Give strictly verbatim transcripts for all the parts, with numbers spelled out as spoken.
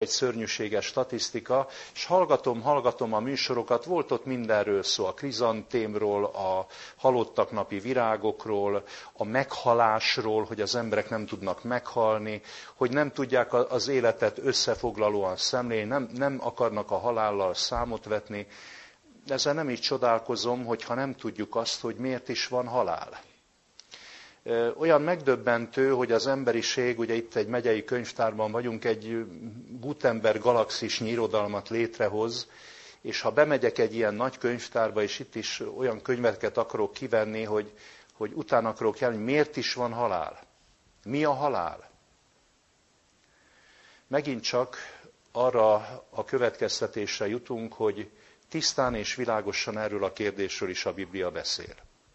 egy szörnyűséges statisztika, és hallgatom, hallgatom a műsorokat, volt ott mindenről szó, a krizantémról, a halottak napi virágokról, a meghalásról, hogy az emberek nem tudnak meghalni, hogy nem tudják az életet összefoglalóan szemlélni, nem, nem akarnak a halállal számot vetni. Ezzel nem is csodálkozom, hogyha nem tudjuk azt, hogy miért is van halál. Olyan megdöbbentő, hogy az emberiség, ugye itt egy megyei könyvtárban vagyunk, egy Gutenberg galaxisnyi irodalmat létrehoz, és ha bemegyek egy ilyen nagy könyvtárba, és itt is olyan könyveket akarok kivenni, hogy, hogy utána akarok jelni, miért is van halál? Mi a halál? Megint csak arra a következtetésre jutunk, hogy tisztán és világosan erről a kérdésről is a Biblia beszél.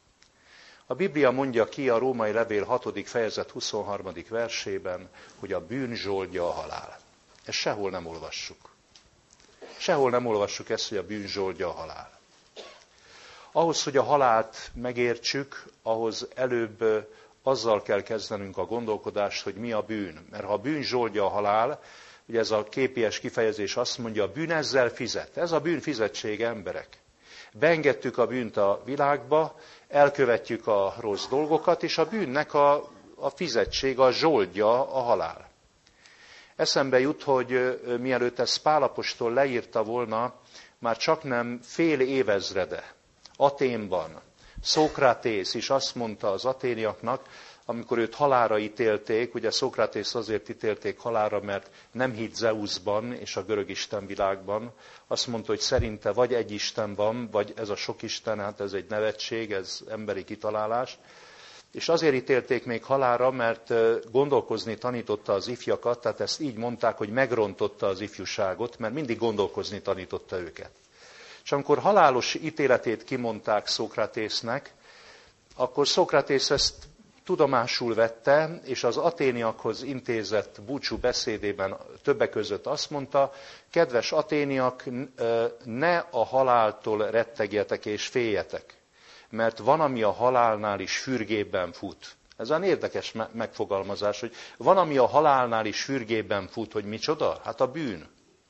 A Biblia mondja ki a Római Levél hatodik fejezet huszonharmadik versében, hogy a bűn zsoldja a halál. Ezt sehol nem olvassuk. Sehol nem olvassuk ezt, hogy a bűn zsoldja a halál. Ahhoz, hogy a halált megértsük, ahhoz előbb azzal kell kezdenünk a gondolkodást, hogy mi a bűn. Mert ha a bűn zsoldja a halál, ugye ez a képies kifejezés azt mondja, a bűn ezzel fizet. Ez a bűn fizetsége, emberek. Beengedtük a bűnt a világba, elkövetjük a rossz dolgokat, és a bűnnek a, a fizetség, a zsoldja a halál. Eszembe jut, hogy mielőtt ezt Pál apostol leírta volna, már csaknem fél évezrede, Aténban, Szókratész is azt mondta az aténiaknak, amikor őt halálra ítélték, ugye Szókratész azért ítélték halálra, mert nem hitt Zeuszban és a görög istenvilágban. Azt mondta, hogy szerinte vagy egy isten van, vagy ez a sok isten, hát ez egy nevetség, ez emberi kitalálás. És azért ítélték még halálra, mert gondolkozni tanította az ifjakat, tehát ezt így mondták, hogy megrontotta az ifjúságot, mert mindig gondolkozni tanította őket. És amikor halálos ítéletét kimondták Szókratésznek, akkor Szókratész ezt tudomásul vette, és az aténiakhoz intézett búcsú beszédében többek között azt mondta, kedves aténiak, ne a haláltól rettegjetek és féljetek, mert van, ami a halálnál is fürgében fut. Ez olyan érdekes megfogalmazás, hogy van, ami a halálnál is fürgében fut, hogy micsoda? Hát a bűn.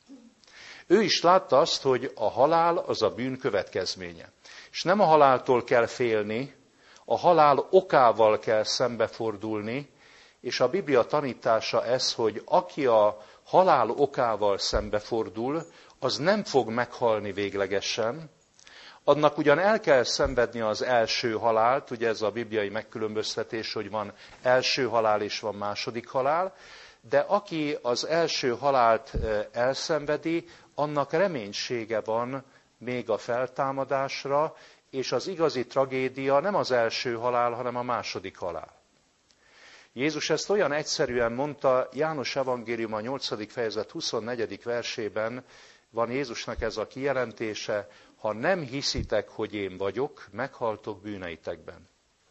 Ő is látta azt, hogy a halál az a bűn következménye. És nem a haláltól kell félni, a halál okával kell szembefordulni, és a Biblia tanítása ez, hogy aki a halál okával szembefordul, az nem fog meghalni véglegesen, annak ugyan el kell szenvedni az első halált, ugye ez a bibliai megkülönböztetés, hogy van első halál és van második halál, de aki az első halált elszenvedi, annak reménysége van még a feltámadásra, és az igazi tragédia nem az első halál, hanem a második halál. Jézus ezt olyan egyszerűen mondta, János evangélium a nyolcadik fejezet huszonnegyedik versében van Jézusnak ez a kijelentése, ha nem hiszitek, hogy én vagyok, meghaltok bűneitekben.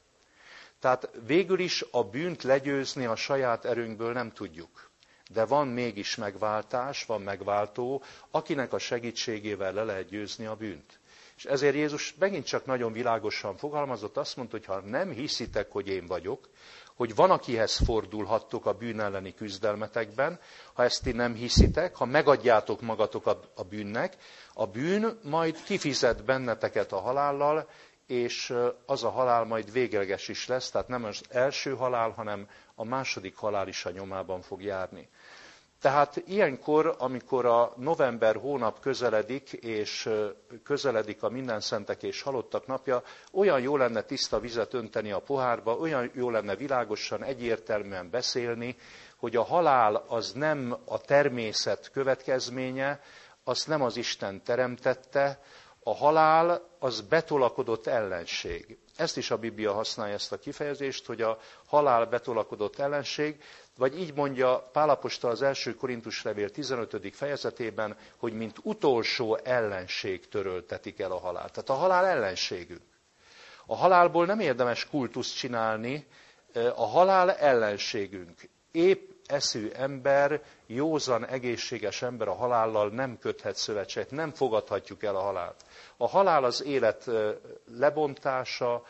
Tehát végül is a bűnt legyőzni a saját erőnkből nem tudjuk. De van mégis megváltás, van megváltó, akinek a segítségével le lehet győzni a bűnt. És ezért Jézus megint csak nagyon világosan fogalmazott, azt mondta, hogy ha nem hiszitek, hogy én vagyok, hogy van, akihez fordulhattok a bűn elleni küzdelmetekben, ha ezt ti nem hiszitek, ha megadjátok magatok a, a bűnnek, a bűn majd kifizet benneteket a halállal, és az a halál majd végleges is lesz, tehát nem az első halál, hanem a második halál is a nyomában fog járni. Tehát ilyenkor, amikor a november hónap közeledik, és közeledik a mindenszentek és halottak napja, olyan jó lenne tiszta vizet önteni a pohárba, olyan jó lenne világosan, egyértelműen beszélni, hogy a halál az nem a természet következménye, azt nem az Isten teremtette, a halál az betolakodott ellenség. Ezt is a Biblia használja, ezt a kifejezést, hogy a halál betolakodott ellenség, vagy így mondja Pál apostol az első Korintus levél tizenötödik fejezetében, hogy mint utolsó ellenség töröltetik el a halált. Tehát a halál ellenségünk. A halálból nem érdemes kultuszt csinálni, a halál ellenségünk. Épp eszű ember, józan, egészséges ember a halállal nem köthet szövetséget, nem fogadhatjuk el a halált. A halál az élet lebontása,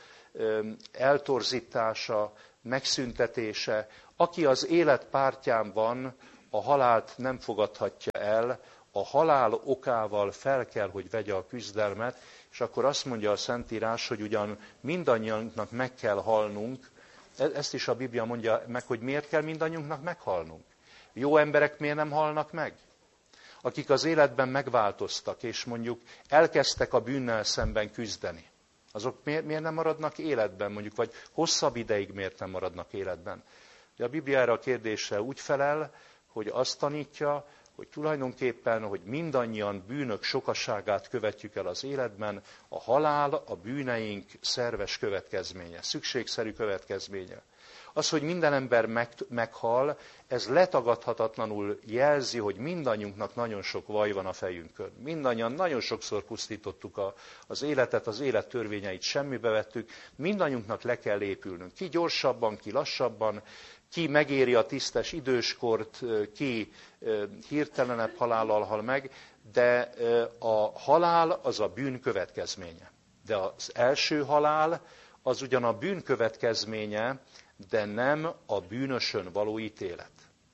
eltorzítása, megszüntetése. Aki az élet pártján van, a halált nem fogadhatja el, a halál okával fel kell, hogy vegye a küzdelmet, és akkor azt mondja a Szentírás, hogy ugyan mindannyiunknak meg kell halnunk, ezt is a Biblia mondja meg, hogy miért kell mindannyiunknak meghalnunk. Jó emberek miért nem halnak meg? Akik az életben megváltoztak, és mondjuk elkezdtek a bűnnel szemben küzdeni. Azok miért, miért nem maradnak életben, mondjuk, vagy hosszabb ideig miért nem maradnak életben? De a Biblia erre a kérdésre úgy felel, hogy azt tanítja, hogy tulajdonképpen, hogy mindannyian bűnök sokaságát követjük el az életben, a halál a bűneink szerves következménye, szükségszerű következménye. Az, hogy minden ember meg, meghal, ez letagadhatatlanul jelzi, hogy mindannyiunknak nagyon sok vaj van a fejünkön. Mindannyian nagyon sokszor pusztítottuk a, az életet, az élet törvényeit semmibe vettük, mindannyiunknak le kell épülnünk. Ki gyorsabban, ki lassabban, ki megéri a tisztes időskort, ki hirtelenebb halállal hal meg, de a halál az a bűn következménye. De az első halál az ugyan a bűn következménye, de nem a bűnösön való ítélet.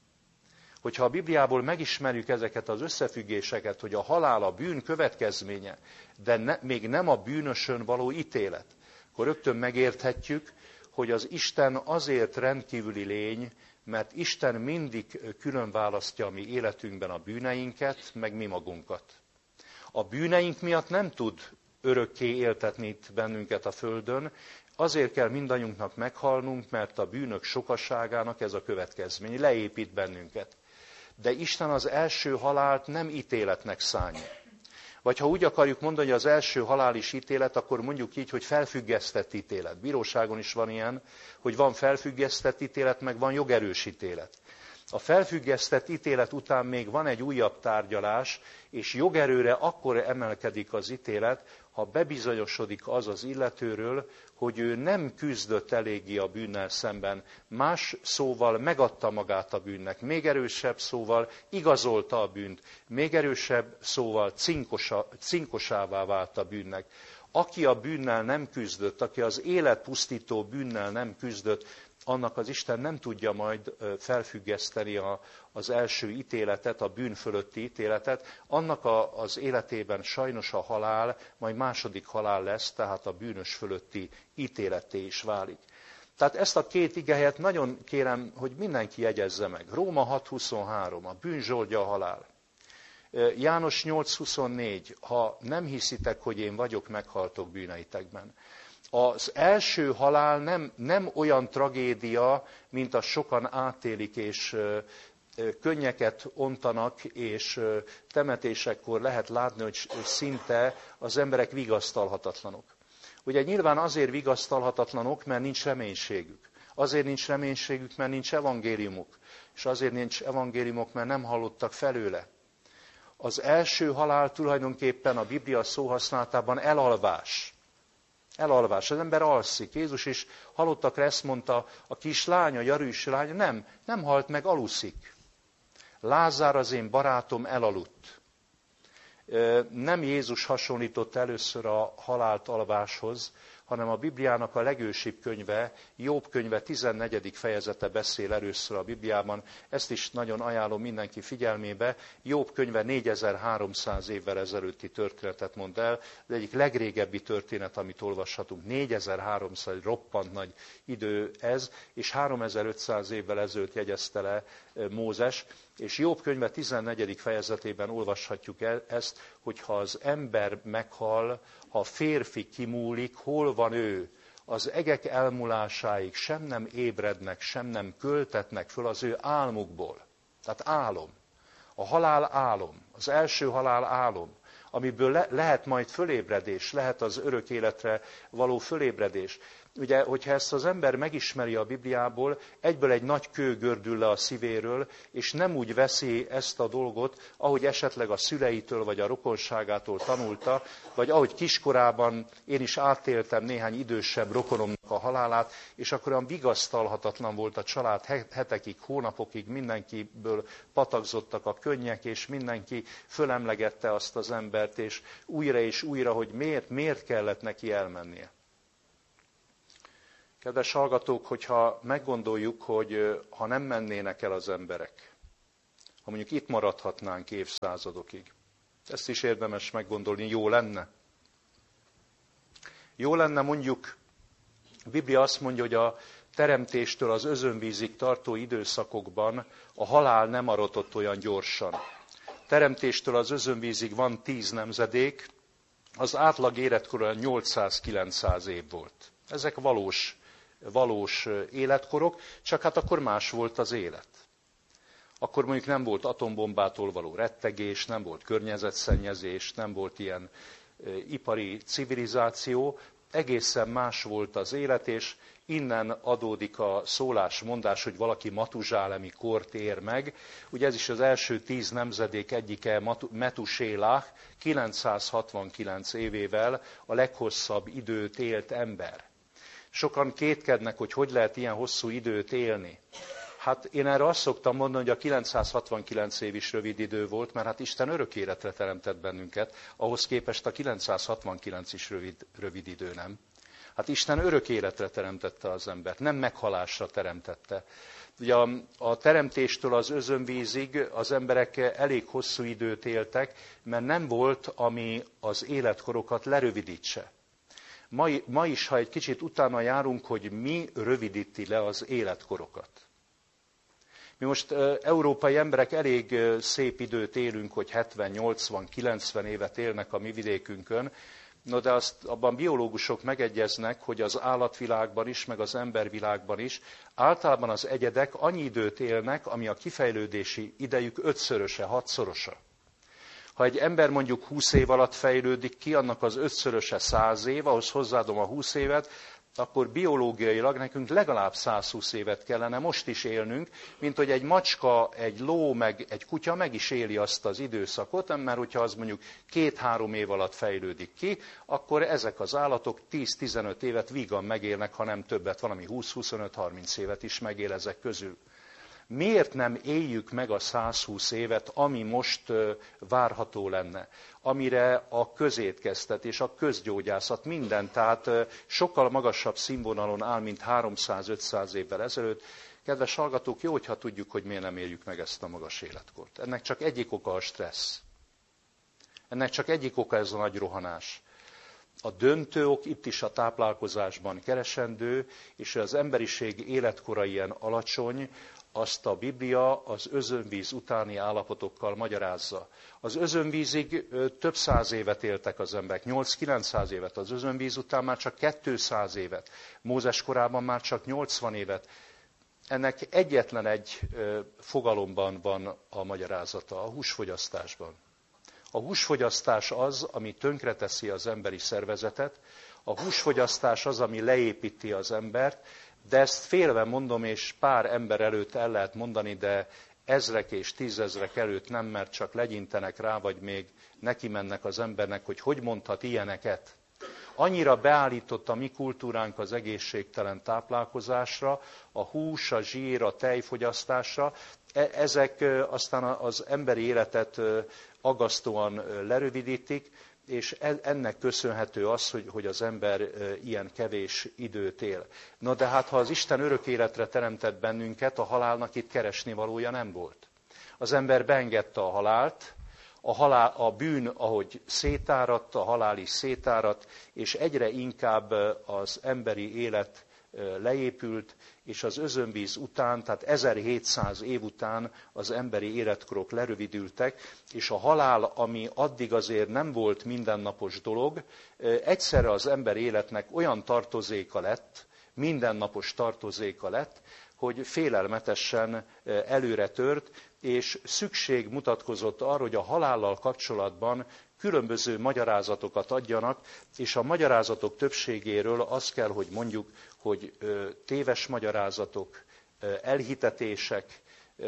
Hogyha a Bibliából megismerjük ezeket az összefüggéseket, hogy a halál a bűn következménye, de ne, még nem a bűnösön való ítélet, akkor rögtön megérthetjük, hogy az Isten azért rendkívüli lény, mert Isten mindig külön választja a mi életünkben a bűneinket, meg mi magunkat. A bűneink miatt nem tud örökké éltetni itt bennünket a földön, azért kell mindannyiunknak meghalnunk, mert a bűnök sokaságának ez a következmény, leépít bennünket. De Isten az első halált nem ítéletnek szánja. Vagy ha úgy akarjuk mondani, hogy az első halál is ítélet, akkor mondjuk így, hogy felfüggesztett ítélet. Bíróságon is van ilyen, hogy van felfüggesztett ítélet, meg van jogerős ítélet. A felfüggesztett ítélet után még van egy újabb tárgyalás, és jogerőre akkor emelkedik az ítélet, ha bebizonyosodik az az illetőről, hogy ő nem küzdött eléggé a bűnnel szemben, más szóval megadta magát a bűnnek, még erősebb szóval igazolta a bűnt, még erősebb szóval cinkosa, cinkosává vált a bűnnek. Aki a bűnnel nem küzdött, aki az életpusztító bűnnel nem küzdött, annak az Isten nem tudja majd felfüggeszteni a, az első ítéletet, a bűn fölötti ítéletet. Annak a, az életében sajnos a halál, majd második halál lesz, tehát a bűnös fölötti ítéletté is válik. Tehát ezt a két igehelyet nagyon kérem, hogy mindenki jegyezze meg. Róma hat huszonhárom, a bűn zsoldja a halál. János nyolc huszonnégy, ha nem hiszitek, hogy én vagyok, meghaltok bűneitekben. Az első halál nem, nem olyan tragédia, mint azt sokan átélik, és könnyeket ontanak, és temetésekkor lehet látni, hogy szinte az emberek vigasztalhatatlanok. Ugye nyilván azért vigasztalhatatlanok, mert nincs reménységük. Azért nincs reménységük, mert nincs evangéliumuk. És azért nincs evangéliumok, mert nem hallottak felőle. Az első halál tulajdonképpen a Biblia szóhasználatában elalvás. Elalvás. Az ember alszik. Jézus is halottakra ezt mondta, a kislány, a Jairus lány, nem, nem halt meg, aluszik. Lázár, az én barátom, elaludt. Nem Jézus hasonlított először a halált alváshoz, hanem a Bibliának a legősibb könyve, Jobb könyve tizennegyedik fejezete beszél először a Bibliában. Ezt is nagyon ajánlom mindenki figyelmébe. Jobb könyve négyezer-háromszáz évvel ezelőtti történetet mond el. Az egyik legrégebbi történet, amit olvashatunk. négyezer-háromszáz, roppant nagy idő ez, és háromezer-ötszáz évvel ezelőtt jegyezte le Mózes. És Jobb könyve tizennegyedik fejezetében olvashatjuk ezt, hogy ha az ember meghal, ha a férfi kimúlik, hol van ő? Az egek elmúlásáig sem nem ébrednek, sem nem költetnek föl az ő álmukból. Tehát álom. A halál álom. Az első halál álom, amiből le- lehet majd fölébredés, lehet az örök életre való fölébredés. Ugye, hogyha ezt az ember megismeri a Bibliából, egyből egy nagy kő gördül le a szívéről, és nem úgy veszi ezt a dolgot, ahogy esetleg a szüleitől vagy a rokonságától tanulta, vagy ahogy kiskorában én is átéltem néhány idősebb rokonomnak a halálát, és akkor olyan vigasztalhatatlan volt a család, hetekig, hónapokig mindenkiből patakzottak a könnyek, és mindenki fölemlegette azt az embert, és újra és újra, hogy miért, miért kellett neki elmennie. Kedves hallgatók, hogyha meggondoljuk, hogy ha nem mennének el az emberek, ha mondjuk itt maradhatnánk évszázadokig. Ezt is érdemes meggondolni, jó lenne. Jó lenne mondjuk, a Biblia azt mondja, hogy a teremtéstől az özönvízig tartó időszakokban a halál nem aratott olyan gyorsan. Teremtéstől az özönvízig van tíz nemzedék, az átlag életkor olyan nyolcszáz-kilencszáz év volt. Ezek valós, valós életkorok, csak hát akkor más volt az élet. Akkor mondjuk nem volt atombombától való rettegés, nem volt környezetszennyezés, nem volt ilyen e, ipari civilizáció, egészen más volt az élet, és innen adódik a szólásmondás, hogy valaki matuzsálemi kort ér meg. Ugye ez is az első tíz nemzedék egyike, Metusélah, kilencszázhatvankilenc évével a leghosszabb időt élt ember. Sokan kétkednek, hogy hogy lehet ilyen hosszú időt élni. Hát én erre azt szoktam mondani, hogy a kilencszázhatvankilenc év is rövid idő volt, mert hát Isten örök életre teremtett bennünket, ahhoz képest a kilencszázhatvankilenc is rövid, rövid idő, nem? Hát Isten örök életre teremtette az embert, nem meghalásra teremtette. Ugye a, a teremtéstől az özönvízig az emberek elég hosszú időt éltek, mert nem volt, ami az életkorokat lerövidítse. Ma, ma is, ha egy kicsit utána járunk, hogy mi rövidíti le az életkorokat. Mi most európai emberek elég szép időt élünk, hogy hetven, nyolcvan, kilencven évet élnek a mi vidékünkön, no de azt abban biológusok megegyeznek, hogy az állatvilágban is, meg az embervilágban is általában az egyedek annyi időt élnek, ami a kifejlődési idejük ötszöröse, hatszorosa. Ha egy ember mondjuk húsz év alatt fejlődik ki, annak az ötszöröse száz év, ahhoz hozzáadom a húsz évet, akkor biológiailag nekünk legalább százhúsz évet kellene most is élnünk, mint hogy egy macska, egy ló, meg egy kutya meg is éli azt az időszakot, mert hogyha az mondjuk két-három év alatt fejlődik ki, akkor ezek az állatok tíz-tizenöt évet vígan megélnek, ha nem többet, valami húsz-huszonöt-harminc évet is megél ezek közül. Miért nem éljük meg a százhúsz évet, ami most várható lenne, amire a közétkeztet és a közgyógyászat minden, tehát sokkal magasabb színvonalon áll, mint háromszáz-ötszáz évvel ezelőtt. Kedves hallgatók, jó, hogyha tudjuk, hogy miért nem éljük meg ezt a magas életkort. Ennek csak egyik oka a stressz. Ennek csak egyik oka ez a nagy rohanás. A döntő ok itt is a táplálkozásban keresendő, és az emberiség életkora ilyen alacsony, azt a Biblia az özönvíz utáni állapotokkal magyarázza. Az özönvízig több száz évet éltek az emberek, nyolc-kilencszáz évet, az özönvíz után már csak kétszáz évet, Mózes korában már csak nyolcvan évet. Ennek egyetlen egy fogalomban van a magyarázata, a húsfogyasztásban. A húsfogyasztás az, ami tönkreteszi az emberi szervezetet, a húsfogyasztás az, ami leépíti az embert, de ezt félve mondom, és pár ember előtt el lehet mondani, de ezrek és tízezrek előtt nem, mert csak legyintenek rá, vagy még neki mennek az embernek, hogy hogy mondhat ilyeneket. Annyira beállított a mi kultúránk az egészségtelen táplálkozásra, a hús, a zsír, a tejfogyasztásra, ezek aztán az emberi életet aggasztóan lerövidítik, és ennek köszönhető az, hogy, hogy az ember ilyen kevés időt él. Na de hát, ha az Isten örök életre teremtett bennünket, a halálnak itt keresni valója nem volt. Az ember beengedte a halált, a, halál, a bűn, ahogy szétáradt, a halál is szétáradt, és egyre inkább az emberi élet leépült, és az özönvíz után, tehát ezerhétszáz év után az emberi életkorok lerövidültek, és a halál, ami addig azért nem volt mindennapos dolog, egyszerre az ember életnek olyan tartozéka lett, mindennapos tartozéka lett, hogy félelmetesen előre tört, és szükség mutatkozott arra, hogy a halállal kapcsolatban különböző magyarázatokat adjanak, és a magyarázatok többségéről azt kell, hogy mondjuk, hogy téves magyarázatok, elhitetések,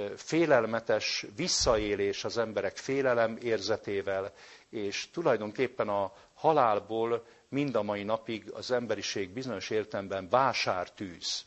félelmetes visszaélés az emberek félelem érzetével, és tulajdonképpen a halálból mind a mai napig az emberiség bizonyos értelemben vásártűz.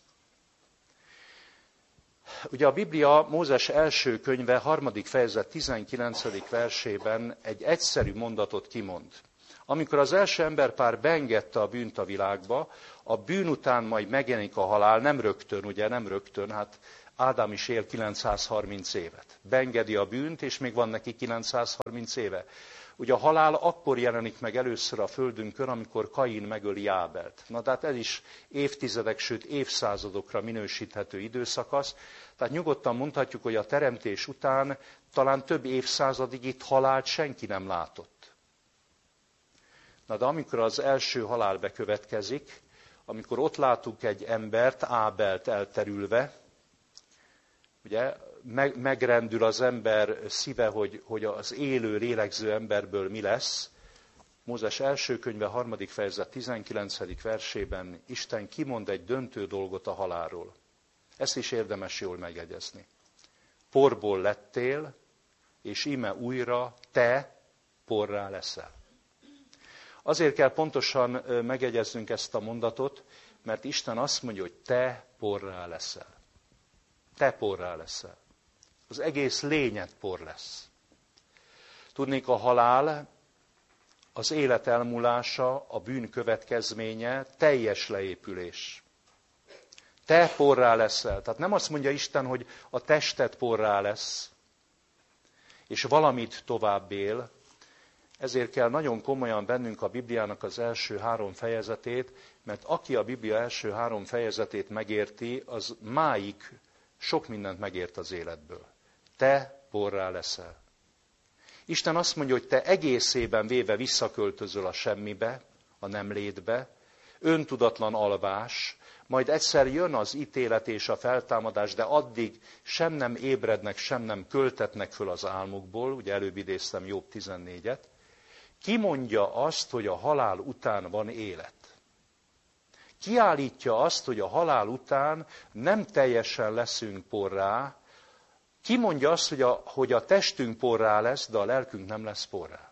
Ugye a Biblia Mózes első könyve, harmadik fejezet tizenkilencedik versében egy egyszerű mondatot kimond. Amikor az első emberpár beengedte a bűnt a világba, a bűn után majd megjelenik a halál, nem rögtön, ugye nem rögtön, hát Ádám is él kilencszázharminc évet. Beengedi a bűnt, és még van neki kilencszázharminc éve. Ugye a halál akkor jelenik meg először a földünkön, amikor Kain megöli Ábelt. Na tehát ez is évtizedek, sőt évszázadokra minősíthető időszakasz. Tehát nyugodtan mondhatjuk, hogy a teremtés után talán több évszázadig itt halált senki nem látott. Na de amikor az első halál bekövetkezik, amikor ott látunk egy embert, Ábelt elterülve, ugye meg, megrendül az ember szíve, hogy, hogy az élő, lélegző emberből mi lesz. Mózes első könyve, harmadik fejezet, tizenkilencedik versében Isten kimond egy döntő dolgot a halálról. Ezt is érdemes jól megjegyezni. Porból lettél, és íme újra te porrá leszel. Azért kell pontosan megjegyeznünk ezt a mondatot, mert Isten azt mondja, hogy te porrá leszel. Te porrá leszel. Az egész lényed por lesz. Tudnék, a halál, az élet elmúlása, a bűn következménye, teljes leépülés. Te porrá leszel. Tehát nem azt mondja Isten, hogy a tested porrá lesz, és valamit tovább él. Ezért kell nagyon komolyan vennünk a Bibliának az első három fejezetét, mert aki a Biblia első három fejezetét megérti, az máig sok mindent megért az életből. Te porrá leszel. Isten azt mondja, hogy te egészében véve visszaköltözöl a semmibe, a nem létbe, öntudatlan alvás, majd egyszer jön az ítélet és a feltámadás, de addig sem nem ébrednek, sem nem költetnek föl az álmukból, ugye előbb idéztem Jobb tizennégyet. Ki mondja azt, hogy a halál után van élet? Ki állítja azt, hogy a halál után nem teljesen leszünk porrá? Ki mondja azt, hogy a, hogy a testünk porrá lesz, de a lelkünk nem lesz porrá?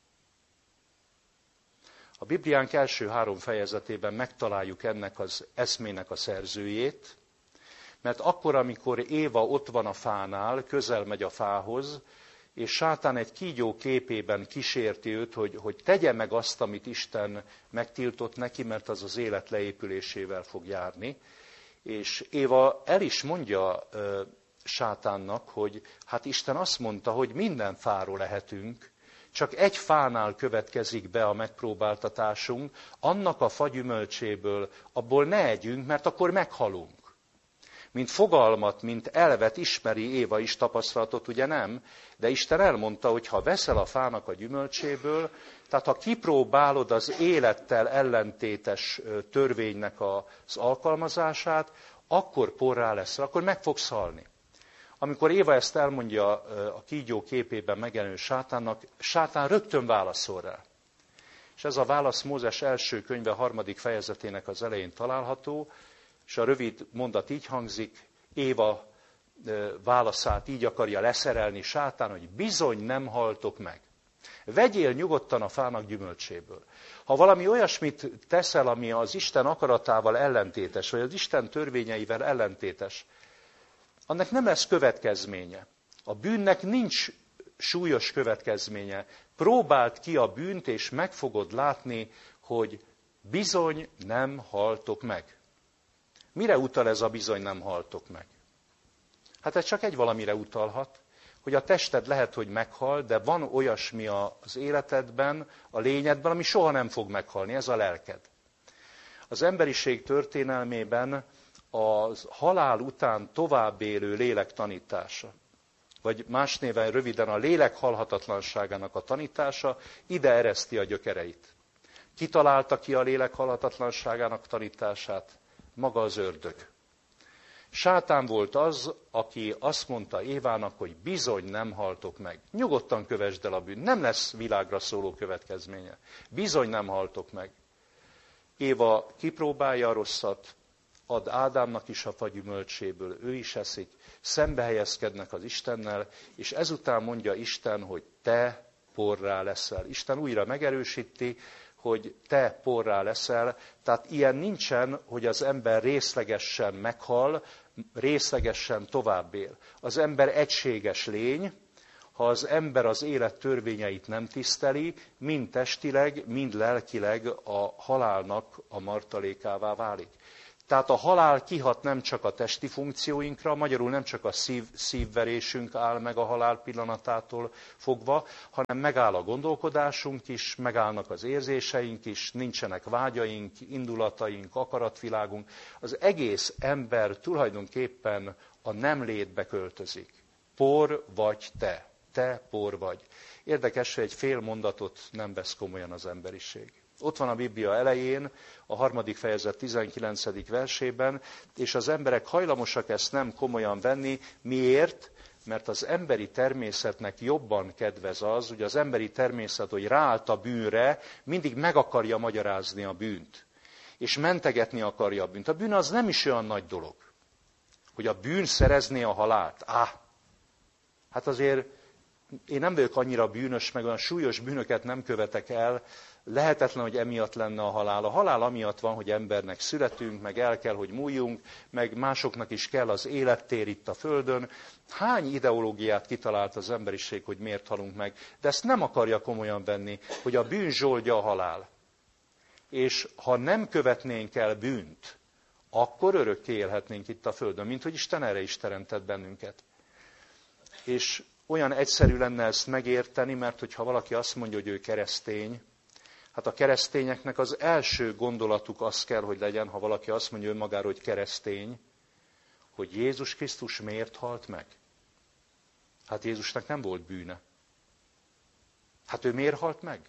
A Bibliánk első három fejezetében megtaláljuk ennek az eszmének a szerzőjét, mert akkor, amikor Éva ott van a fánál, közel megy a fához, és sátán egy kígyó képében kísérti őt, hogy, hogy tegye meg azt, amit Isten megtiltott neki, mert az az élet leépülésével fog járni. És Éva el is mondja uh, sátánnak, hogy hát Isten azt mondta, hogy minden fáról lehetünk, csak egy fánál következik be a megpróbáltatásunk, annak a fa gyümölcséből, abból ne együnk, mert akkor meghalunk. Mint fogalmat, mint elvet ismeri Éva is, tapasztalatot ugye nem, de Isten elmondta, hogy ha veszel a fának a gyümölcséből, tehát ha kipróbálod az élettel ellentétes törvénynek az alkalmazását, akkor porrá leszel, akkor meg fogsz halni. Amikor Éva ezt elmondja a kígyó képében megjelenő sátánnak, sátán rögtön válaszol rá. És ez a válasz Mózes első könyve harmadik fejezetének az elején található, és a rövid mondat így hangzik, Éva válaszát így akarja leszerelni sátán, hogy bizony nem haltok meg. Vegyél nyugodtan a fának gyümölcséből. Ha valami olyasmit teszel, ami az Isten akaratával ellentétes, vagy az Isten törvényeivel ellentétes, annak nem lesz következménye. A bűnnek nincs súlyos következménye. Próbáld ki a bűnt, és meg fogod látni, hogy bizony nem haltok meg. Mire utal ez a bizony nem haltok meg? Hát ez csak egy valamire utalhat, hogy a tested lehet, hogy meghal, de van olyasmi az életedben, a lényedben, ami soha nem fog meghalni, ez a lelked. Az emberiség történelmében a halál után tovább élő lélek tanítása, vagy más néven röviden a lélek halhatatlanságának a tanítása ide ereszti a gyökereit. Ki találta ki a lélek halhatatlanságának tanítását? Maga az ördög. Sátán volt az, aki azt mondta Évának, hogy bizony nem haltok meg. Nyugodtan kövesd el a bűnt, nem lesz világra szóló következménye. Bizony nem haltok meg. Éva kipróbálja a rosszat, ad Ádámnak is a fa gyümölcséből, ő is eszik, szembe helyezkednek az Istennel, és ezután mondja Isten, hogy te porrá leszel. Isten újra megerősíti, hogy te porrá leszel, tehát ilyen nincsen, hogy az ember részlegesen meghal, részlegesen tovább él. Az ember egységes lény, ha az ember az élet törvényeit nem tiszteli, mind testileg, mind lelkileg a halálnak a martalékává válik. Tehát a halál kihat nem csak a testi funkcióinkra, magyarul nem csak a szív, szívverésünk áll meg a halál pillanatától fogva, hanem megáll a gondolkodásunk is, megállnak az érzéseink is, nincsenek vágyaink, indulataink, akaratvilágunk. Az egész ember tulajdonképpen a nem létbe költözik. Por vagy te, te por vagy. Érdekes, hogy egy fél mondatot nem vesz komolyan az emberiség. Ott van a Biblia elején, a harmadik fejezet tizenkilencedik versében, és az emberek hajlamosak ezt nem komolyan venni. Miért? Mert az emberi természetnek jobban kedvez az, ugye az emberi természet, hogy ráállt a bűnre, mindig meg akarja magyarázni a bűnt. És mentegetni akarja a bűnt. A bűn az nem is olyan nagy dolog, hogy a bűn szerezné a halált. Á, hát azért én nem vagyok annyira bűnös, meg olyan súlyos bűnöket nem követek el, lehetetlen, hogy emiatt lenne a halál. A halál amiatt van, hogy embernek születünk, meg el kell, hogy múljunk, meg másoknak is kell az élettér itt a Földön. Hány ideológiát kitalált az emberiség, hogy miért halunk meg, de ezt nem akarja komolyan venni, hogy a bűn zsoldja a halál. És ha nem követnénk el bűnt, akkor örökké élhetnénk itt a Földön, mint hogy Isten erre is teremtett bennünket. És olyan egyszerű lenne ezt megérteni, mert hogyha valaki azt mondja, hogy ő keresztény, hát a keresztényeknek az első gondolatuk az kell, hogy legyen, ha valaki azt mondja önmagáról, hogy keresztény, hogy Jézus Krisztus miért halt meg? Hát Jézusnak nem volt bűne. Hát ő miért halt meg?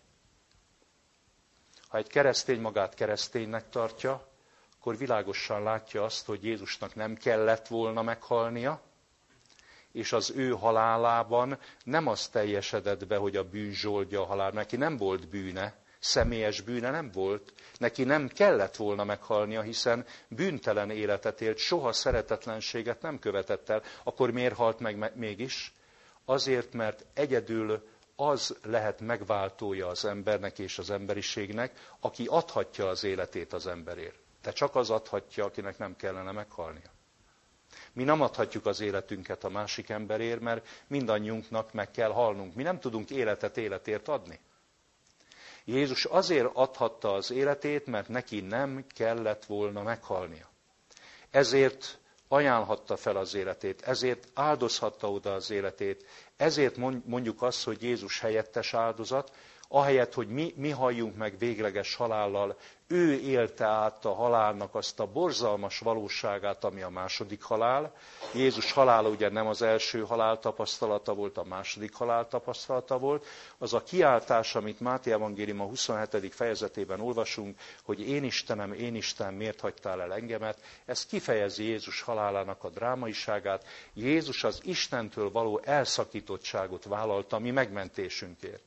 Ha egy keresztény magát kereszténynek tartja, akkor világosan látja azt, hogy Jézusnak nem kellett volna meghalnia, és az ő halálában nem az teljesedett be, hogy a bűn zsoldja a halál. Neki nem volt bűne, személyes bűne nem volt. Neki nem kellett volna meghalnia, hiszen bűntelen életet élt, soha szeretetlenséget nem követett el. Akkor miért halt meg mégis? Azért, mert egyedül az lehet megváltója az embernek és az emberiségnek, aki adhatja az életét az emberért. De csak az adhatja, akinek nem kellene meghalnia. Mi nem adhatjuk az életünket a másik emberért, mert mindannyiunknak meg kell halnunk. Mi nem tudunk életet életért adni. Jézus azért adhatta az életét, mert neki nem kellett volna meghalnia. Ezért ajánlhatta fel az életét, ezért áldozhatta oda az életét, ezért mondjuk azt, hogy Jézus helyettes áldozat, ahelyett, hogy mi, mi halljunk meg végleges halállal, ő élte át a halálnak azt a borzalmas valóságát, ami a második halál. Jézus halála ugye nem az első halál tapasztalata volt, a második halál tapasztalata volt. Az a kiáltás, amit Máté evangélium a huszonhetedik fejezetében olvasunk, hogy én Istenem, én Istenem, miért hagytál el engemet, ez kifejezi Jézus halálának a drámaiságát. Jézus az Istentől való elszakítottságot vállalta a mi megmentésünkért.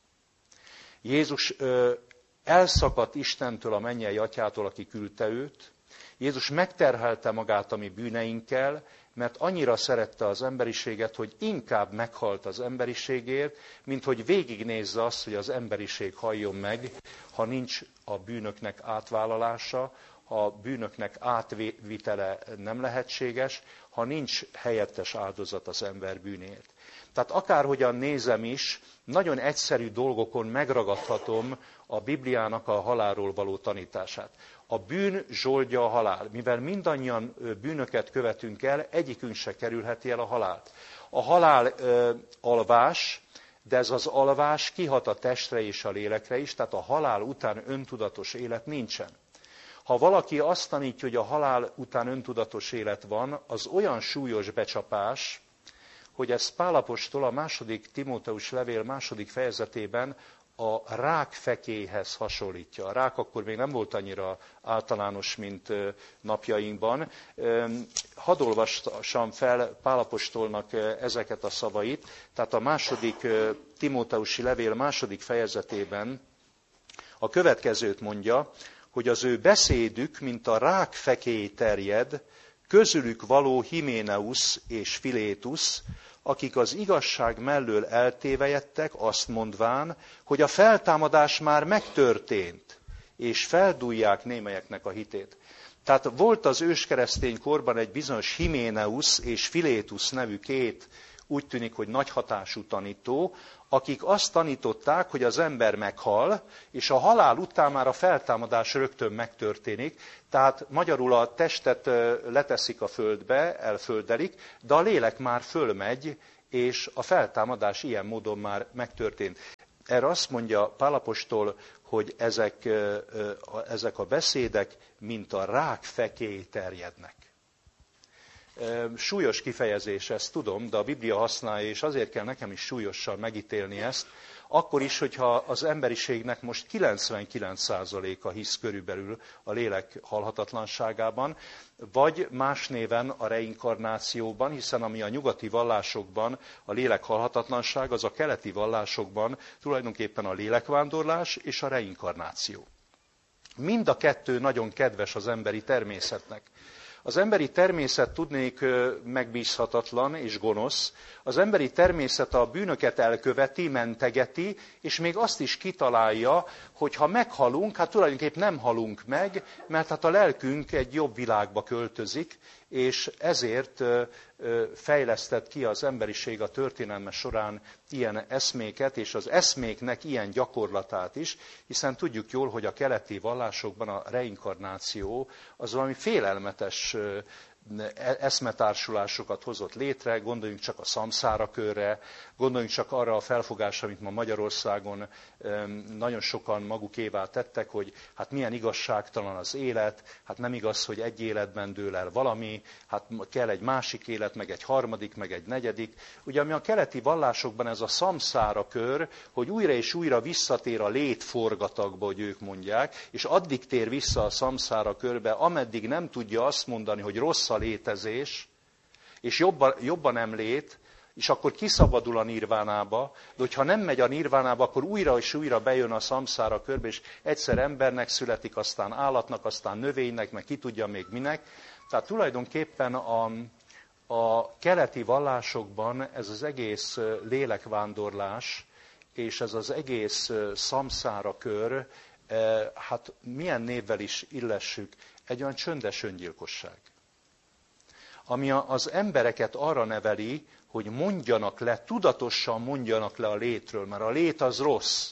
Jézus ö, elszakadt Istentől, a mennyei atyától, aki küldte őt. Jézus megterhelte magát a mi bűneinkkel, mert annyira szerette az emberiséget, hogy inkább meghalt az emberiségért, mint hogy végignézze azt, hogy az emberiség halljon meg, ha nincs a bűnöknek átvállalása, ha a bűnöknek átvitele nem lehetséges, ha nincs helyettes áldozat az ember bűnért. Tehát akárhogyan nézem is, nagyon egyszerű dolgokon megragadhatom a Bibliának a halálról való tanítását. A bűn zsoldja a halál. Mivel mindannyian bűnöket követünk el, egyikünk se kerülheti el a halált. A halál ö, alvás, de ez az alvás kihat a testre és a lélekre is, tehát a halál után öntudatos élet nincsen. Ha valaki azt tanítja, hogy a halál után öntudatos élet van, az olyan súlyos becsapás, hogy ezt Pál apostol a második Timóteus levél második fejezetében a rákfekélyhez hasonlítja. A rák akkor még nem volt annyira általános, mint napjainkban. Hadd olvassam fel Pál apostolnak ezeket a szavait. Tehát a második Timóteusi levél második fejezetében a következőt mondja, hogy az ő beszédük, mint a rákfekély terjed, közülük való Himéneusz és Filétusz, akik az igazság mellől eltévejedtek, azt mondván, hogy a feltámadás már megtörtént, és feldúlják némelyeknek a hitét. Tehát volt az őskeresztény korban egy bizonyos Himéneusz és Filétusz nevű két úgy tűnik, hogy nagy hatású tanító, akik azt tanították, hogy az ember meghal, és a halál után már a feltámadás rögtön megtörténik, tehát magyarul a testet leteszik a földbe, elföldelik, de a lélek már fölmegy, és a feltámadás ilyen módon már megtörtént. Erre azt mondja Pál apostol, hogy ezek, ezek a beszédek, mint a rákfekély terjednek. Súlyos kifejezés, ezt tudom, de a Biblia használja, és azért kell nekem is súlyosan megítélni ezt, akkor is, hogyha az emberiségnek most kilencvenkilenc százaléka hisz körülbelül a lélek halhatatlanságában, vagy más néven a reinkarnációban, hiszen ami a nyugati vallásokban a lélek halhatatlanság, az a keleti vallásokban tulajdonképpen a lélekvándorlás és a reinkarnáció. Mind a kettő nagyon kedves az emberi természetnek. Az emberi természet tudnék megbízhatatlan és gonosz. Az emberi természet a bűnöket elköveti, mentegeti, és még azt is kitalálja, hogy ha meghalunk, hát tulajdonképpen nem halunk meg, mert hát a lelkünk egy jobb világba költözik, és ezért fejlesztett ki az emberiség a történelme során ilyen eszméket, és az eszméknek ilyen gyakorlatát is, hiszen tudjuk jól, hogy a keleti vallásokban a reinkarnáció az valami félelmetes eszmetársulásokat hozott létre, gondoljunk csak a szamszára körre, gondoljunk csak arra a felfogásra, amit ma Magyarországon nagyon sokan magukévá tettek, hogy hát milyen igazságtalan az élet, hát nem igaz, hogy egy életben dől el valami, hát kell egy másik élet, meg egy harmadik, meg egy negyedik. Ugye ami a keleti vallásokban ez a szamszára kör, hogy újra és újra visszatér a létforgatagba, hogy ők mondják, és addig tér vissza a szamszára körbe, ameddig nem tudja azt mondani, hogy rossz a létezés, és jobban, jobban nem lét, és akkor kiszabadul a nirvánába, de hogyha nem megy a nirvánába, akkor újra és újra bejön a szamszára körbe, és egyszer embernek születik, aztán állatnak, aztán növénynek, meg ki tudja még minek. Tehát tulajdonképpen a, a keleti vallásokban ez az egész lélekvándorlás, és ez az egész szamszára kör, hát milyen névvel is illessük, egy olyan csöndes öngyilkosság. Ami az embereket arra neveli, hogy mondjanak le, tudatosan mondjanak le a létről, mert a lét az rossz.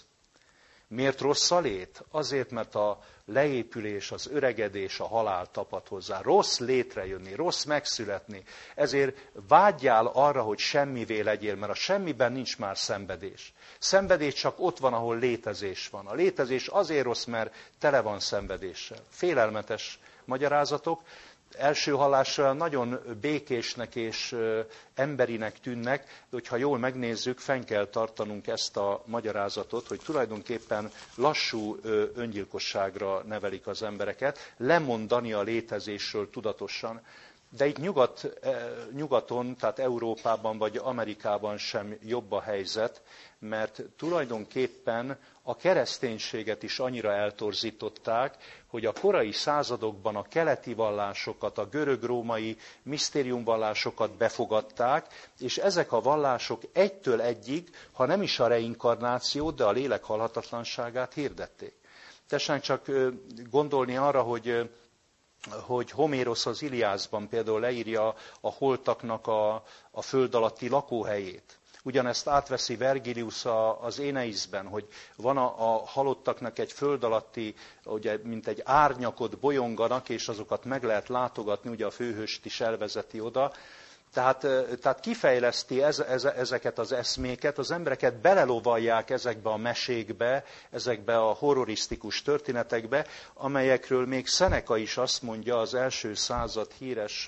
Miért rossz a lét? Azért, mert a leépülés, az öregedés, a halál tapad hozzá. Rossz létrejönni, rossz megszületni. Ezért vágyjál arra, hogy semmivé legyél, mert a semmiben nincs már szenvedés. Szenvedés csak ott van, ahol létezés van. A létezés azért rossz, mert tele van szenvedéssel. Félelmetes magyarázatok. Első hallásra nagyon békésnek és emberinek tűnnek, de hogyha jól megnézzük, fenn kell tartanunk ezt a magyarázatot, hogy tulajdonképpen lassú öngyilkosságra nevelik az embereket, lemondani a létezésről tudatosan. De itt nyugat, nyugaton, tehát Európában vagy Amerikában sem jobb a helyzet, mert tulajdonképpen a kereszténységet is annyira eltorzították, hogy a korai századokban a keleti vallásokat, a görög-római misztériumvallásokat befogadták, és ezek a vallások egytől egyig, ha nem is a reinkarnációt, de a lélek halhatatlanságát hirdették. Tessenek csak gondolni arra, hogy hogy Homérosz az Iliászban például leírja a holtaknak a, a föld alatti lakóhelyét. Ugyanezt átveszi Vergilius az Éneiszben, hogy van a, a halottaknak egy föld alatti, ugye, mint egy árnyakot bolyonganak, és azokat meg lehet látogatni, ugye a főhőst is elvezeti oda. Tehát, tehát kifejleszti ez, ez, ezeket az eszméket, az embereket belelovalják ezekbe a mesékbe, ezekbe a horrorisztikus történetekbe, amelyekről még Seneca is azt mondja, az első század híres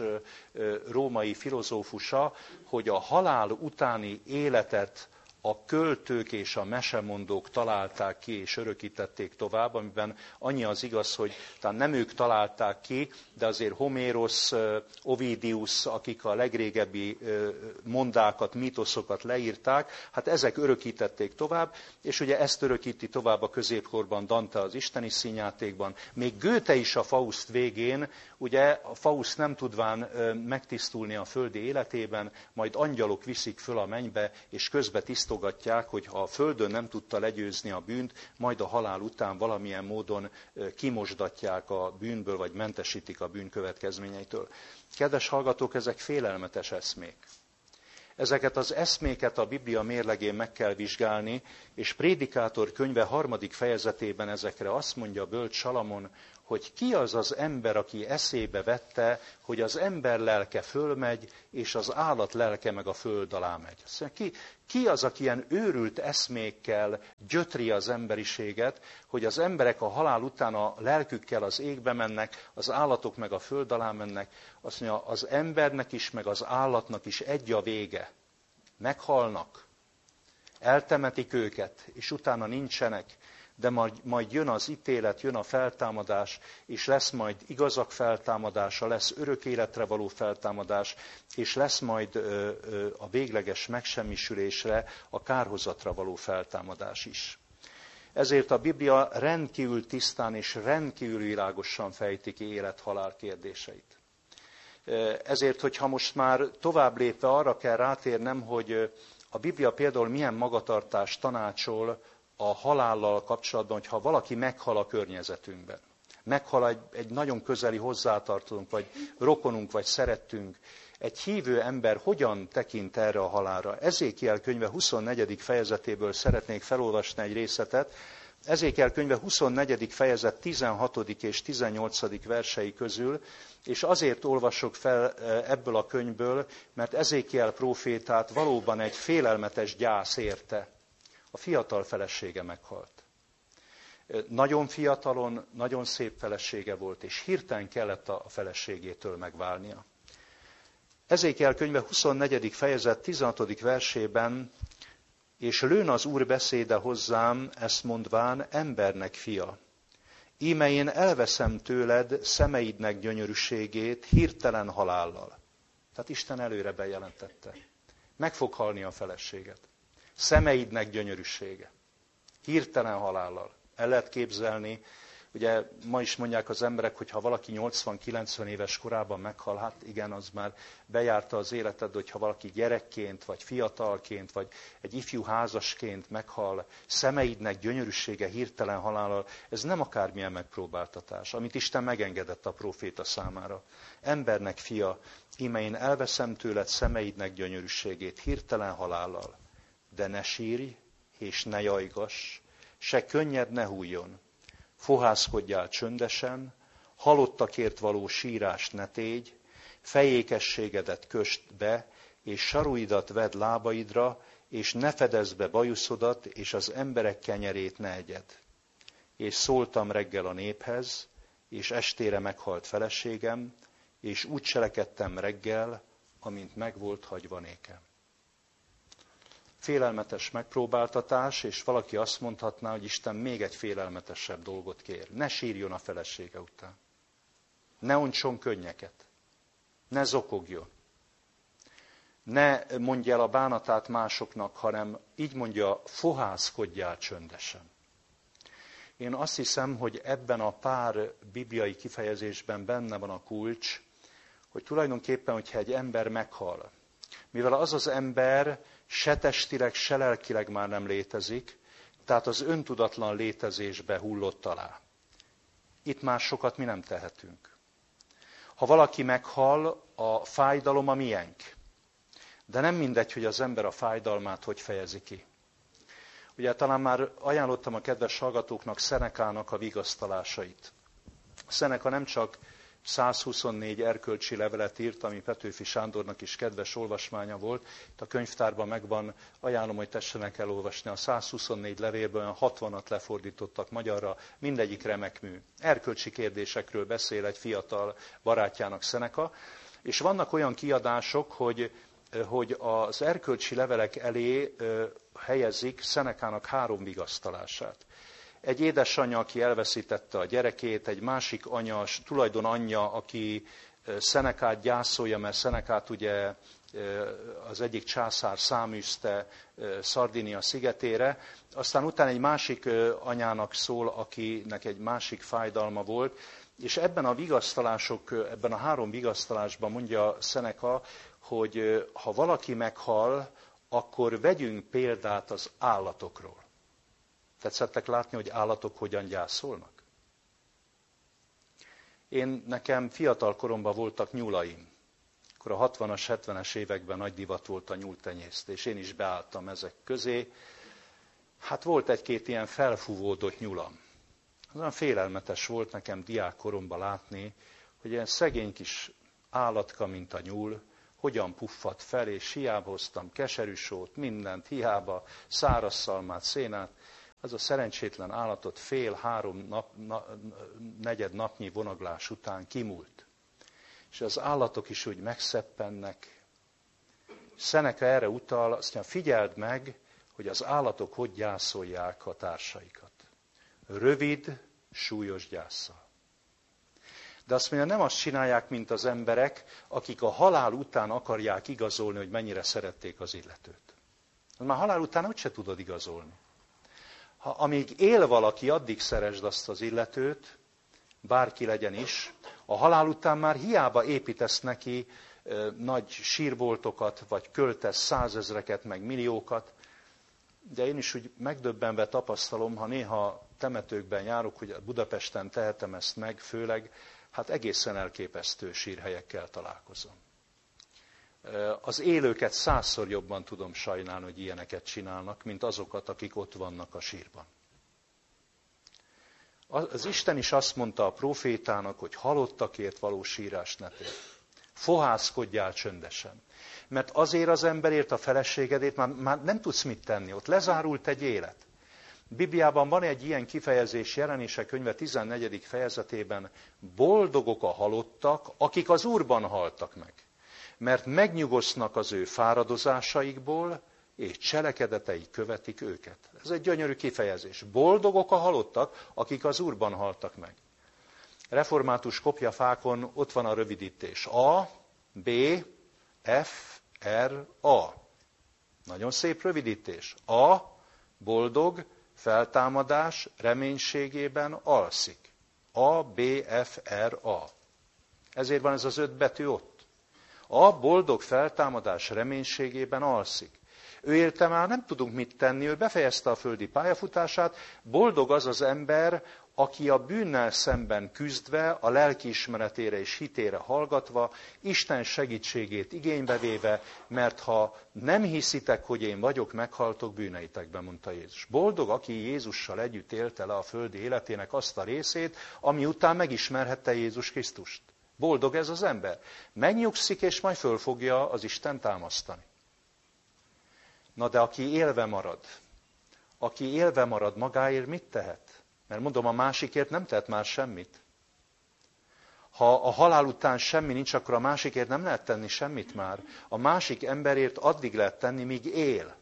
római filozófusa, hogy a halál utáni életet a költők és a mesemondók találták ki és örökítették tovább, amiben annyi az igaz, hogy talán nem ők találták ki, de azért Homérosz, Ovidius, akik a legrégebbi mondákat, mítoszokat leírták, hát ezek örökítették tovább, és ugye ezt örökíti tovább a középkorban Dante az isteni színjátékban. Még Goethe is a Faust végén, ugye a Faust nem tudván megtisztulni a földi életében, majd angyalok viszik föl a mennybe, és közbe tisztogatják, hogy ha a földön nem tudta legyőzni a bűnt, majd a halál után valamilyen módon kimosdatják a bűnből, vagy mentesítik a bűn következményeitől. Kedves hallgatók, ezek félelmetes eszmék. Ezeket az eszméket a Biblia mérlegén meg kell vizsgálni, és Prédikátor könyve harmadik fejezetében ezekre azt mondja a bölcs Salamon, hogy ki az az ember, aki eszébe vette, hogy az ember lelke fölmegy, és az állat lelke meg a föld alá megy. Ki, ki az, aki ilyen őrült eszmékkel gyötri az emberiséget, hogy az emberek a halál után a lelkükkel az égbe mennek, az állatok meg a föld alá mennek. Azt mondja, az embernek is, meg az állatnak is egy a vége. Meghalnak, eltemetik őket, és utána nincsenek. De majd, majd jön az ítélet, jön a feltámadás, és lesz majd igazak feltámadása, lesz örök életre való feltámadás, és lesz majd ö, ö, a végleges megsemmisülésre, a kárhozatra való feltámadás is. Ezért a Biblia rendkívül tisztán és rendkívül világosan fejti ki élet-halál kérdéseit. Ezért, hogyha most már tovább lépve arra kell rátérnem, hogy a Biblia például milyen magatartást tanácsol a halállal kapcsolatban, hogyha valaki meghal a környezetünkben. Meghal egy, egy nagyon közeli hozzátartozónk, vagy rokonunk, vagy szerettünk. Egy hívő ember hogyan tekint erre a halálra? Ezékiel könyve huszonnegyedik fejezetéből szeretnék felolvasni egy részletet. Ezékiel könyve huszonnegyedik fejezet tizenhatodik és tizennyolcadik versei közül, és azért olvasok fel ebből a könyvből, mert Ezékiel prófétát valóban egy félelmetes gyász érte. A fiatal felesége meghalt. Nagyon fiatalon, nagyon szép felesége volt, és hirtelen kellett a feleségétől megválnia. Ezékiel könyve huszonnegyedik fejezet tizenhatodik versében, és lőn az Úr beszéde hozzám, ezt mondván, embernek fia. Íme én elveszem tőled szemeidnek gyönyörűségét hirtelen halállal. Tehát Isten előre bejelentette. Meg fog halni a feleséget. Szemeidnek gyönyörűsége. Hirtelen halállal. El lehet képzelni, ugye ma is mondják az emberek, hogy ha valaki nyolcvan-kilencven éves korában meghal, hát igen, az már bejárta az életed, hogyha valaki gyerekként, vagy fiatalként, vagy egy ifjú házasként meghal, szemeidnek gyönyörűsége hirtelen halállal, ez nem akármilyen megpróbáltatás, amit Isten megengedett a próféta számára. Embernek fia, íme én elveszem tőled szemeidnek gyönyörűségét hirtelen halállal. De ne sírj, és ne jajgass, se könnyed ne hújjon. Fohászkodjál csöndesen, halottakért való sírást ne tégy, fejékességedet kösd be, és saruidat vedd lábaidra, és ne fedezd be bajuszodat, és az emberek kenyerét ne egyed. És szóltam reggel a néphez, és estére meghalt feleségem, és úgy cselekedtem reggel, amint meg volt hagyva nékem. Félelmetes megpróbáltatás, és valaki azt mondhatná, hogy Isten még egy félelmetesebb dolgot kér. Ne sírjon a felesége után. Ne ontson könnyeket. Ne zokogjon. Ne mondja el a bánatát másoknak, hanem így mondja, fohászkodjál csöndesen. Én azt hiszem, hogy ebben a pár bibliai kifejezésben benne van a kulcs, hogy tulajdonképpen, hogyha egy ember meghal, mivel az az ember se testileg, se lelkileg már nem létezik, tehát az öntudatlan létezésbe hullott alá. Itt már sokat mi nem tehetünk. Ha valaki meghal, a fájdalom a miénk. De nem mindegy, hogy az ember a fájdalmát hogy fejezi ki. Ugye talán már ajánlottam a kedves hallgatóknak Szenekának a vigasztalásait. Szeneka nem csak százhuszonnégy erkölcsi levelet írt, ami Petőfi Sándornak is kedves olvasmánya volt. Itt a könyvtárban megvan, ajánlom, hogy tessenek elolvasni. A százhuszonnégy levélből olyan hatvanat lefordítottak magyarra, mindegyik remek mű. Erkölcsi kérdésekről beszél egy fiatal barátjának Szeneka, és vannak olyan kiadások, hogy, hogy az erkölcsi levelek elé helyezik Szenekának három vigasztalását. Egy édesanyja, aki elveszítette a gyerekét, egy másik anya, tulajdon anyja, aki Szenekát gyászolja, mert Szenekát ugye az egyik császár száműzte Szardinia szigetére. Aztán utána egy másik anyának szól, akinek egy másik fájdalma volt. És ebben a vigasztalások, ebben a három vigasztalásban mondja Szeneka, hogy ha valaki meghal, akkor vegyünk példát az állatokról. Tetszettek látni, hogy állatok hogyan gyászolnak? Én nekem fiatal koromban voltak nyulaim. akkor a hatvanas, hetvenes években nagy divat volt a nyúltenyésztés. Én is beálltam ezek közé. Hát volt egy-két ilyen felfúvódott nyulam. Az olyan félelmetes volt nekem diákkoromban látni, hogy ilyen szegény kis állatka, mint a nyúl, hogyan puffad fel, és hiába hoztam keserűsót, mindent, hiába száraz szalmát, szénát. Az a szerencsétlen állatot fél-három nap, na, negyed napnyi vonaglás után kimúlt. És az állatok is úgy megszeppennek. Seneca erre utal, azt mondja, figyeld meg, hogy az állatok hogy gyászolják a társaikat. Rövid, súlyos gyásszal. De azt mondja, nem azt csinálják, mint az emberek, akik a halál után akarják igazolni, hogy mennyire szerették az illetőt. Már halál után úgyse tudod igazolni. Ha amíg él valaki, addig szeresd azt az illetőt, bárki legyen is, a halál után már hiába építesz neki ö, nagy sírboltokat, vagy költesz százezreket, meg milliókat, de én is úgy megdöbbenve tapasztalom, ha néha temetőkben járok, hogy Budapesten tehetem ezt meg, főleg, hát egészen elképesztő sírhelyekkel találkozom. Az élőket százszor jobban tudom sajnálni, hogy ilyeneket csinálnak, mint azokat, akik ott vannak a sírban. Az Isten is azt mondta a prófétának, hogy halottakért való sírást ne tér. Fohászkodjál csöndesen. Mert azért az emberért, a feleségedért már, már nem tudsz mit tenni. Ott lezárult egy élet. Bibliában van egy ilyen kifejezés, Jelenések könyve tizennegyedik fejezetében, boldogok a halottak, akik az Úrban haltak meg. Mert megnyugosznak az ő fáradozásaikból, és cselekedeteik követik őket. Ez egy gyönyörű kifejezés. Boldogok a halottak, akik az Úrban haltak meg. Református kopjafákon ott van a rövidítés. A, B, F, R, A. Nagyon szép rövidítés. A, boldog, feltámadás reménységében alszik. A, B, F, R, A. Ezért van ez az öt betű ott. A boldog feltámadás reménységében alszik. Ő érte már nem tudunk mit tenni, ő befejezte a földi pályafutását. Boldog az az ember, aki a bűnnel szemben küzdve, a lelkiismeretére és hitére hallgatva, Isten segítségét igénybe véve, mert ha nem hiszitek, hogy én vagyok, meghaltok bűneitekben, mondta Jézus. Boldog, aki Jézussal együtt élte le a földi életének azt a részét, ami után megismerhette Jézus Krisztust. Boldog ez az ember. Megnyugszik, és majd föl fogja az Isten támasztani. Na de aki élve marad, aki élve marad, magáért mit tehet? Mert mondom, a másikért nem tehet már semmit. Ha a halál után semmi nincs, akkor a másikért nem lehet tenni semmit már. A másik emberért addig lehet tenni, míg él.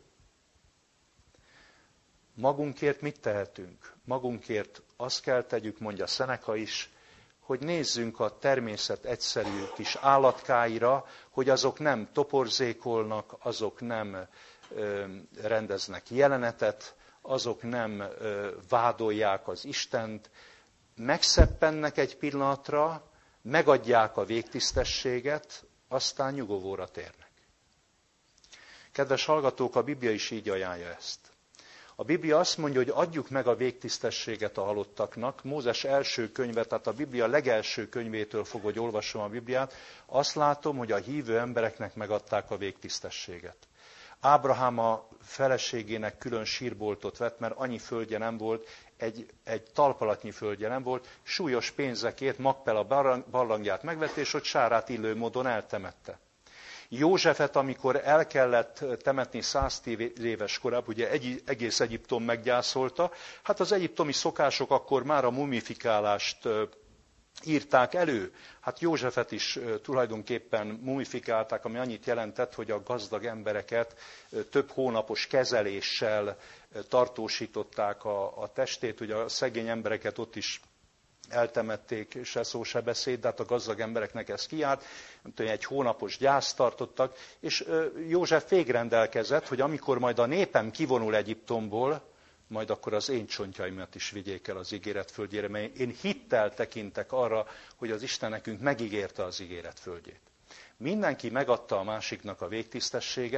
Magunkért mit tehetünk? Magunkért azt kell tegyük, mondja Seneca is, hogy nézzünk a természet egyszerű kis állatkáira, hogy azok nem toporzékolnak, azok nem ö, rendeznek jelenetet, azok nem ö, vádolják az Istent, megszeppennek egy pillanatra, megadják a végtisztességet, aztán nyugovóra térnek. Kedves hallgatók, a Biblia is így ajánlja ezt. A Biblia azt mondja, hogy adjuk meg a végtisztességet a halottaknak. Mózes első könyve, tehát a Biblia legelső könyvétől fog, hogy olvasom a Bibliát, azt látom, hogy a hívő embereknek megadták a végtisztességet. Ábrahám a feleségének külön sírboltot vett, mert annyi földje nem volt, egy, egy talpalatnyi földje nem volt, súlyos pénzekért Makpela barlangját megvette, és ott Sárát illő módon eltemette. Józsefet, amikor el kellett temetni száz éves korában, ugye egy, egész Egyiptom meggyászolta, hát az egyiptomi szokások akkor már a mumifikálást írták elő. Hát Józsefet is tulajdonképpen mumifikálták, ami annyit jelentett, hogy a gazdag embereket több hónapos kezeléssel tartósították a, a testét, ugye a szegény embereket ott is eltemették, se szó, se beszéd, de hát a gazdag embereknek ez kiárt, egy hónapos gyászt tartottak, és József végrendelkezett, hogy amikor majd a népem kivonul Egyiptomból, majd akkor az én csontjaimat is vigyék el az ígéret földjére, mert én hittel tekintek arra, hogy az Isten nekünk megígérte az ígéret földjét. Mindenki megadta a másiknak a végtisztességet,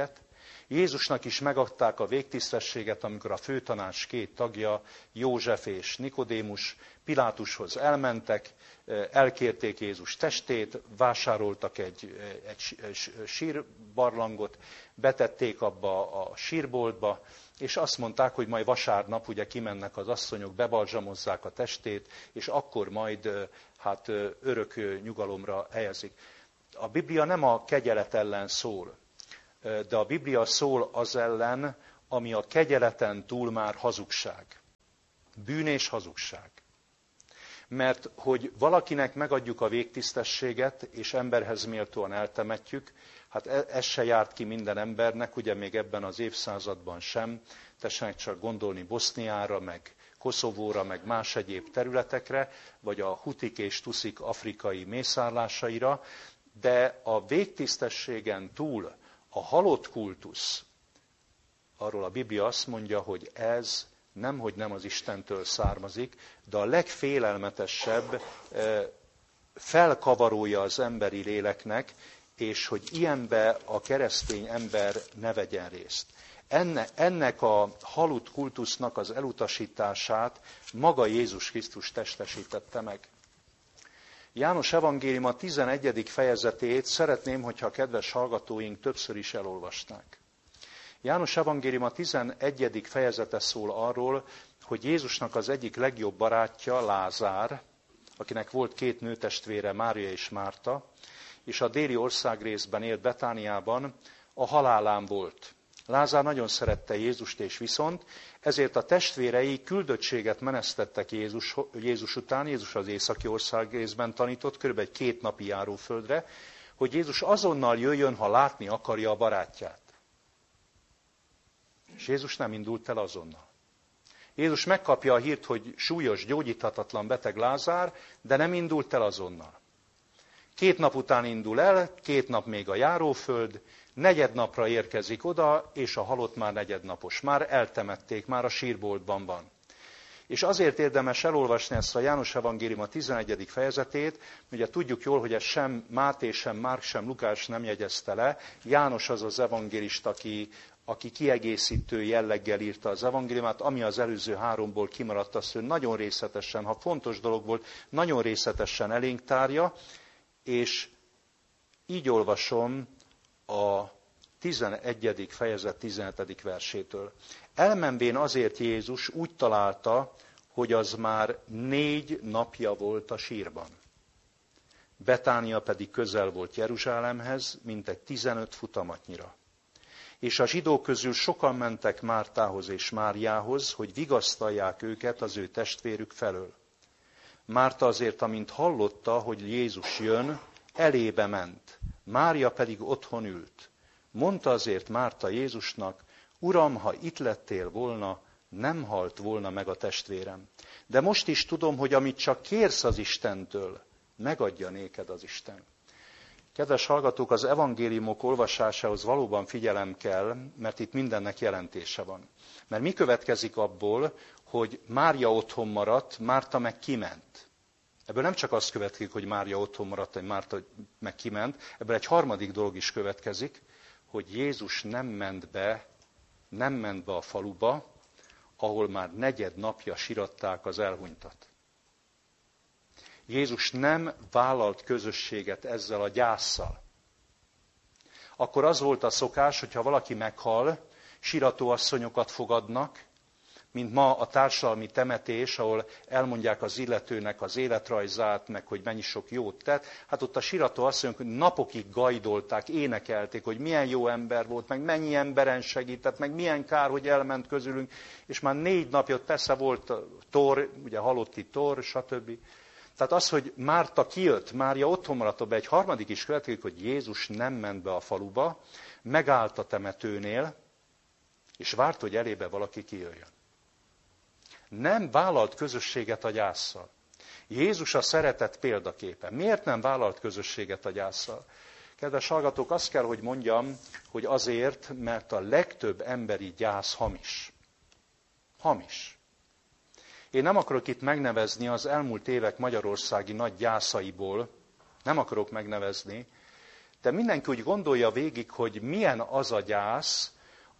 Jézusnak is megadták a végtisztességet, amikor a főtanács két tagja, József és Nikodémus Pilátushoz elmentek, elkérték Jézus testét, vásároltak egy, egy sírbarlangot, betették abba a sírboltba, és azt mondták, hogy majd vasárnap ugye kimennek az asszonyok, bebalzsamozzák a testét, és akkor majd hát örök nyugalomra helyezik. A Biblia nem a kegyelet ellen szól, de a Biblia szól az ellen, ami a kegyeleten túl már hazugság. Bűn és hazugság. Mert hogy valakinek megadjuk a végtisztességet, és emberhez méltóan eltemetjük, hát ez se járt ki minden embernek, ugye még ebben az évszázadban sem. Tessenek csak gondolni Boszniára, meg Koszovóra, meg más egyéb területekre, vagy a hutik és tuszik afrikai mészárlásaira, de a végtisztességen túl a halott kultusz, arról a Biblia azt mondja, hogy ez nemhogy nem az Istentől származik, de a legfélelmetesebb felkavarója az emberi léleknek, és hogy ilyenbe a keresztény ember ne vegyen részt. Enne, ennek a halott kultusznak az elutasítását maga Jézus Krisztus testesítette meg. János evangélium a tizenegyedik fejezetét szeretném, hogyha a kedves hallgatóink többször is elolvasnák. János evangélium a tizenegyedik fejezete szól arról, hogy Jézusnak az egyik legjobb barátja, Lázár, akinek volt két nőtestvére, Mária és Márta, és a déli országrészben élt Betániában, a halálán volt. Lázár nagyon szerette Jézust, és viszont ezért a testvérei küldöttséget menesztettek Jézus, Jézus után, Jézus az északi országrészben tanított, kb. egy két napi járóföldre, hogy Jézus azonnal jöjjön, ha látni akarja a barátját. És Jézus nem indult el azonnal. Jézus megkapja a hírt, hogy súlyos, gyógyíthatatlan beteg Lázár, de nem indult el azonnal. Két nap után indul el, két nap még a járóföld, negyednapra érkezik oda, és a halott már negyednapos. Már eltemették, már a sírboltban van. És azért érdemes elolvasni ezt a János evangélium a tizenegyedik fejezetét, ugye tudjuk jól, hogy ez sem Máté, sem Márk, sem Lukás nem jegyezte le. János az az evangélista, aki, aki kiegészítő jelleggel írta az evangéliumát, ami az előző háromból kimaradt, azt ő nagyon részletesen, ha fontos dolog volt, nagyon részletesen elénk tárja, és így olvasom a tizenegyedik fejezet tizenhetedik versétől. Elmenvén azért Jézus úgy találta, hogy az már négy napja volt a sírban. Betánia pedig közel volt Jeruzsálemhez, mintegy tizenöt futamatnyira. És a zsidók közül sokan mentek Mártához és Máriához, hogy vigasztalják őket az ő testvérük felől. Márta azért, amint hallotta, hogy Jézus jön, elébe ment, Mária pedig otthon ült. Mondta azért Márta Jézusnak, Uram, ha itt lettél volna, nem halt volna meg a testvérem. De most is tudom, hogy amit csak kérsz az Istentől, megadja néked az Isten. Kedves hallgatók, az evangéliumok olvasásához valóban figyelem kell, mert itt mindennek jelentése van. Mert mi következik abból, hogy Mária otthon maradt, Márta meg kiment. Ebből nem csak az következik, hogy Mária otthon maradt, hogy Márta meg kiment, ebből egy harmadik dolog is következik, hogy Jézus nem ment be, nem ment be a faluba, ahol már negyed napja siratták az elhunytat. Jézus nem vállalt közösséget ezzel a gyásszal. Akkor az volt a szokás, hogyha valaki meghal, siratóasszonyokat fogadnak, mint ma a társadalmi temetés, ahol elmondják az illetőnek az életrajzát, meg hogy mennyi sok jót tett. Hát ott a siratóasszonyok napokig gajdolták, énekelték, hogy milyen jó ember volt, meg mennyi emberen segített, meg milyen kár, hogy elment közülünk. És már négy napja, persze volt tor, ugye halotti tor, stb. Tehát az, hogy Márta kijött, Mária otthon maradt, be egy harmadik is következik, hogy Jézus nem ment be a faluba, megállt a temetőnél, és várt, hogy elébe valaki kijöjjön. Nem vállalt közösséget a gyásszal. Jézus a szeretet példaképe. Miért nem vállalt közösséget a gyásszal? Kedves hallgatók, azt kell, hogy mondjam, hogy azért, mert a legtöbb emberi gyász hamis. Hamis. Én nem akarok itt megnevezni az elmúlt évek magyarországi nagy gyászaiból, nem akarok megnevezni, de mindenki úgy gondolja végig, hogy milyen az a gyász,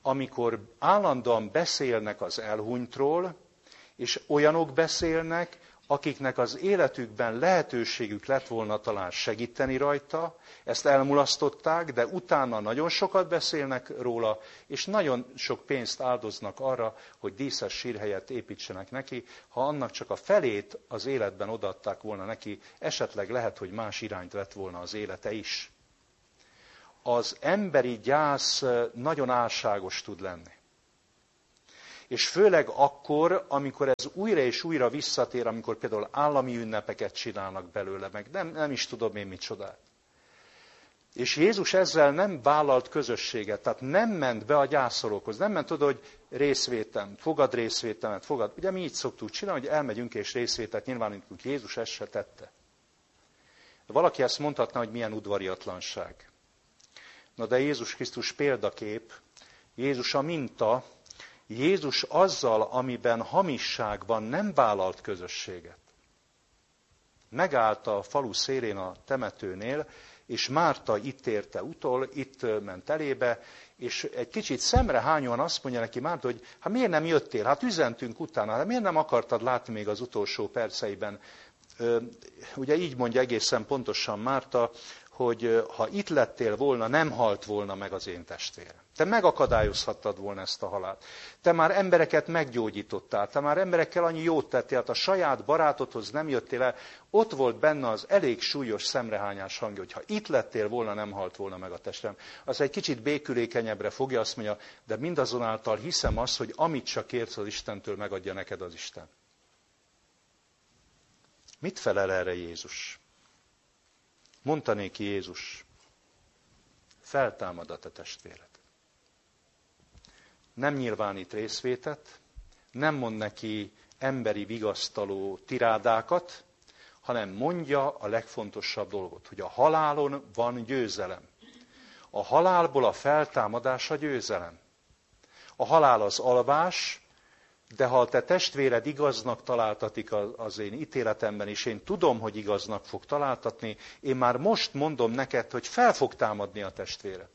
amikor állandóan beszélnek az elhunytról, és olyanok beszélnek, akiknek az életükben lehetőségük lett volna talán segíteni rajta, ezt elmulasztották, de utána nagyon sokat beszélnek róla, és nagyon sok pénzt áldoznak arra, hogy díszes sírhelyet építsenek neki. Ha annak csak a felét az életben odaadták volna neki, esetleg lehet, hogy más irányt vett volna az élete is. Az emberi gyász nagyon álságos tud lenni. És főleg akkor, amikor ez újra és újra visszatér, amikor például állami ünnepeket csinálnak belőle, meg nem, nem is tudom én micsodát. És Jézus ezzel nem vállalt közösséget, tehát nem ment be a gyászolókhoz, nem ment oda, hogy részvétem, fogad részvétemet, fogad. Ugye mi így szoktuk csinálni, hogy elmegyünk és részvételt nyilvánítunk, Jézus ezt se tette. Valaki ezt mondhatná, hogy milyen udvariatlanság. Na de Jézus Krisztus példakép, Jézus a minta, Jézus azzal, amiben hamisság van, nem vállalt közösséget. Megállt a falu szélén a temetőnél, és Márta itt érte utol, itt ment elébe, és egy kicsit szemrehányóan azt mondja neki Márta, hogy hát miért nem jöttél? Hát üzentünk utána, hát miért nem akartad látni még az utolsó perceiben? Ugye így mondja egészen pontosan Márta, hogy ha itt lettél volna, nem halt volna meg az én testvérem. Te megakadályozhattad volna ezt a halált. Te már embereket meggyógyítottál, te már emberekkel annyi jót tettél, hát a saját barátodhoz nem jöttél el. Ott volt benne az elég súlyos szemrehányás hangja, hogy ha itt lettél volna, nem halt volna meg a testvérem. Az egy kicsit békülékenyebbre fogja, azt mondja, de mindazonáltal hiszem azt, hogy amit csak kérsz az Istentől, megadja neked az Isten. Mit felel erre Jézus? Mondta néki Jézus, feltámad a te testvéred. Nem nyilvánít részvétet, nem mond neki emberi vigasztaló tirádákat, hanem mondja a legfontosabb dolgot, hogy a halálon van győzelem. A halálból a feltámadás a győzelem. A halál az alvás, de ha a te testvéred igaznak találtatik az én ítéletemben, és én tudom, hogy igaznak fog találtatni, én már most mondom neked, hogy fel fog támadni a testvéred.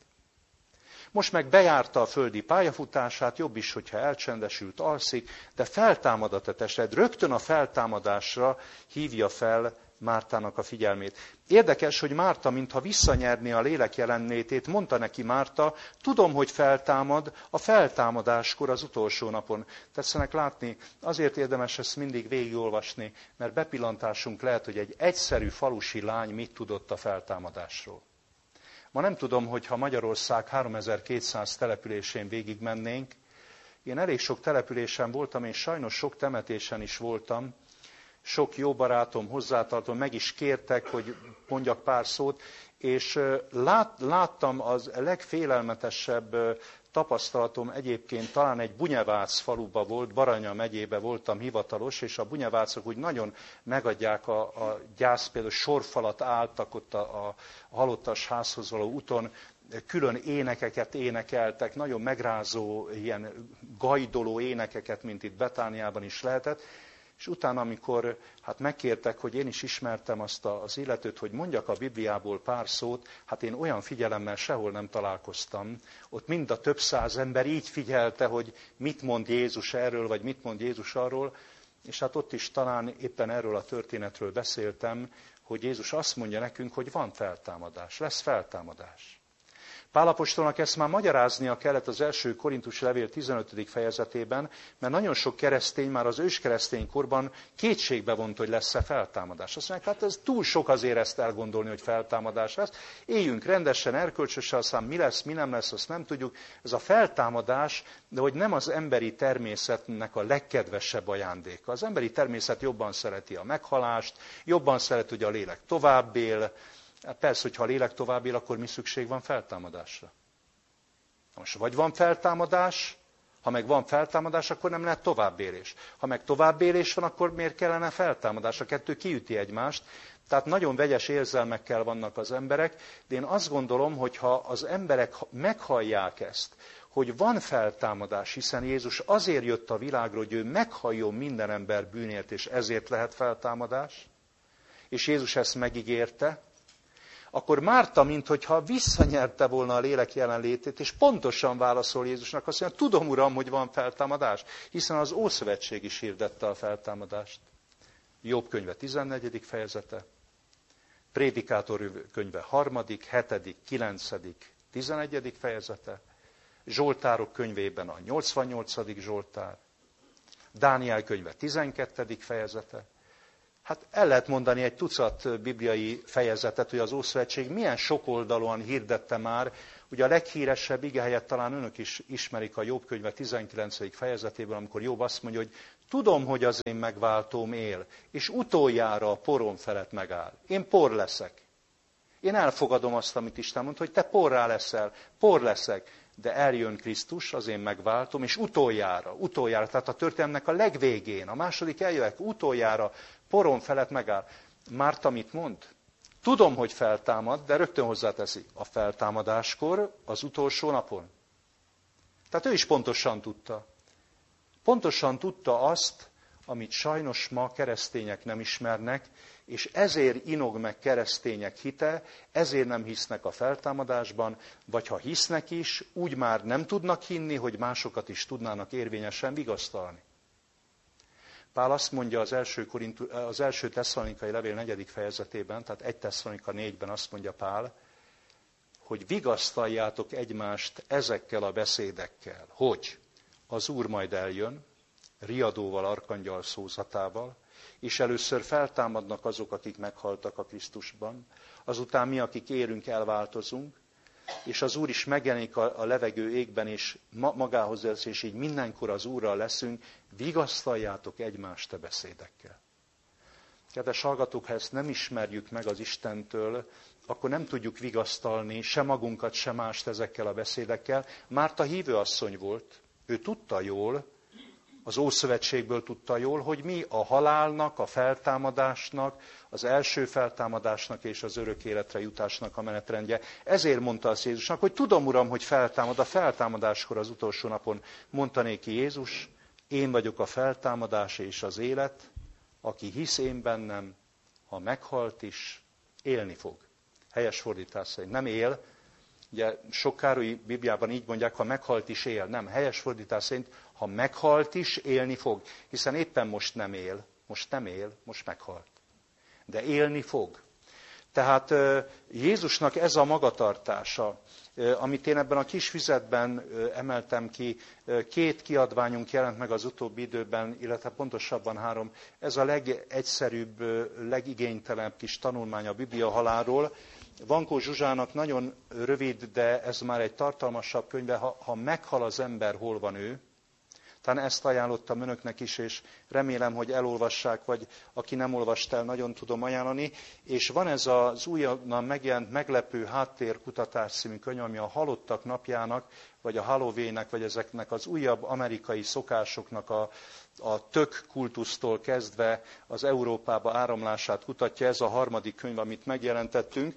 Most meg bejárta a földi pályafutását, jobb is, hogyha elcsendesült, alszik, de feltámad a te testvéred. Rögtön a feltámadásra hívja fel Mártának a figyelmét. Érdekes, hogy Márta, mintha visszanyerné a lélek jelenlétét, mondta neki Márta, tudom, hogy feltámad a feltámadáskor az utolsó napon. Tetszenek látni, azért érdemes ezt mindig végigolvasni, mert bepillantásunk lehet, hogy egy egyszerű falusi lány mit tudott a feltámadásról. Ma nem tudom, hogy ha Magyarország háromezer-kétszáz településén végigmennénk, én elég sok településen voltam, és sajnos sok temetésen is voltam, sok jó barátom, hozzátartom, meg is kértek, hogy mondjak pár szót, és lát, láttam az legfélelmetesebb tapasztalatom egyébként, talán egy Bunyevác faluba volt, Baranya megyébe voltam hivatalos, és a bunyevácok úgy nagyon megadják a, a gyász, például sorfalat álltak ott a, a halottas házhoz való úton, külön énekeket énekeltek, nagyon megrázó, ilyen gajdoló énekeket, mint itt Betániában is lehetett. És utána, amikor hát megkértek, hogy én is ismertem azt az illetőt, hogy mondjak a Bibliából pár szót, hát én olyan figyelemmel sehol nem találkoztam. Ott mind a több száz ember így figyelte, hogy mit mond Jézus erről, vagy mit mond Jézus arról. És hát ott is talán éppen erről a történetről beszéltem, hogy Jézus azt mondja nekünk, hogy van feltámadás, lesz feltámadás. Pál apostolnak ezt már magyaráznia kellett az első Korintusi levél tizenötödik fejezetében, mert nagyon sok keresztény már az őskeresztény korban kétségbe vont, hogy lesz-e feltámadás. Azt mondják, hát ez túl sok azért ezt elgondolni, hogy feltámadás lesz. Éljünk rendesen, erkölcsösen, aztán mi lesz, mi nem lesz, azt nem tudjuk. Ez a feltámadás, de hogy nem az emberi természetnek a legkedvesebb ajándéka. Az emberi természet jobban szereti a meghalást, jobban szereti, hogy a lélek tovább él. Persze, hogyha a lélek tovább él, akkor mi szükség van feltámadásra? Most vagy van feltámadás, ha meg van feltámadás, akkor nem lehet továbbélés. Ha meg továbbélés van, akkor miért kellene feltámadás? A kettő kiüti egymást. Tehát nagyon vegyes érzelmekkel vannak az emberek, de én azt gondolom, hogy ha az emberek meghallják ezt, hogy van feltámadás, hiszen Jézus azért jött a világra, hogy ő meghalljon minden ember bűnért, és ezért lehet feltámadás, és Jézus ezt megígérte, akkor Márta, minthogyha visszanyerte volna a lélek jelenlétét, és pontosan válaszol Jézusnak, azt mondja, tudom, Uram, hogy van feltámadás, hiszen az Ószövetség is hirdette a feltámadást. Jobb könyve tizennegyedik fejezete, Prédikátor könyve harmadik, hetedik, kilencedik, tizenegyedik fejezete, Zsoltárok könyvében a nyolcvannyolcadik Zsoltár, Dániel könyve tizenkettedik fejezete. Hát el lehet mondani egy tucat bibliai fejezetet, hogy az Ószövetség milyen sokoldalúan hirdette már. Ugye a leghíresebb igehelyet talán önök is ismerik a Jobb könyve tizenkilencedik fejezetében, amikor Jobb azt mondja, hogy tudom, hogy az én megváltóm él, és utoljára a porom felett megáll. Én por leszek. Én elfogadom azt, amit Isten mondta, hogy te porrá leszel, por leszek. De eljön Krisztus, az én megváltom, és utoljára, utoljára, tehát a történelmnek a legvégén, a második eljöhet, utoljára porom felett megáll. Márta mit mond? Tudom, hogy feltámad, de rögtön hozzáteszi, a feltámadáskor, az utolsó napon. Tehát ő is pontosan tudta. Pontosan tudta azt, amit sajnos ma keresztények nem ismernek, és ezért inog meg keresztények hite, ezért nem hisznek a feltámadásban, vagy ha hisznek is, úgy már nem tudnak hinni, hogy másokat is tudnának érvényesen vigasztalni. Pál azt mondja az első, Korintu, az első Tesszalonikai levél negyedik fejezetében, tehát egy Tesszalonika négyben azt mondja Pál, hogy vigasztaljátok egymást ezekkel a beszédekkel, hogy az Úr majd eljön, riadóval, arkangyal szózatával, és először feltámadnak azok, akik meghaltak a Krisztusban, azután mi, akik érünk, elváltozunk, és az Úr is megjelenik a levegő égben, és magához lesz, és így mindenkor az Úrral leszünk, vigasztaljátok egymást a beszédekkel. Kedves hallgatók, ha ezt nem ismerjük meg az Istentől, akkor nem tudjuk vigasztalni se magunkat, se mást ezekkel a beszédekkel. Márta hívőasszony volt, ő tudta jól, az Ószövetségből tudta jól, hogy mi a halálnak, a feltámadásnak, az első feltámadásnak és az örök életre jutásnak a menetrendje. Ezért mondta az Jézusnak, hogy tudom, Uram, hogy feltámad, a feltámadáskor az utolsó napon mondta néki Jézus, én vagyok a feltámadás és az élet, aki hisz én bennem, ha meghalt is, élni fog. Helyes fordítás szerint nem él, ugye sok Károlyi Bibliában így mondják, ha meghalt is él. Nem, helyes fordítás szerint, ha meghalt is, élni fog. Hiszen éppen most nem él, most nem él, most meghalt. De élni fog. Tehát Jézusnak ez a magatartása, amit én ebben a kis füzetben emeltem ki, két kiadványunk jelent meg az utóbbi időben, illetve pontosabban három. Ez a legegyszerűbb, legigénytelenebb kis tanulmány a Biblia halálról. Vankó Zsuzsának nagyon rövid, de ez már egy tartalmasabb könyve, ha, ha meghal az ember, hol van ő. Talán ezt ajánlottam önöknek is, és remélem, hogy elolvassák, vagy aki nem olvast el, nagyon tudom ajánlani. És van ez az újonnan megjelent Meglepő háttérkutatás című könyv, ami a halottak napjának, vagy a Halloweennek, vagy ezeknek az újabb amerikai szokásoknak a, a tök kultusztól kezdve az Európába áramlását kutatja. Ez a harmadik könyv, amit megjelentettünk.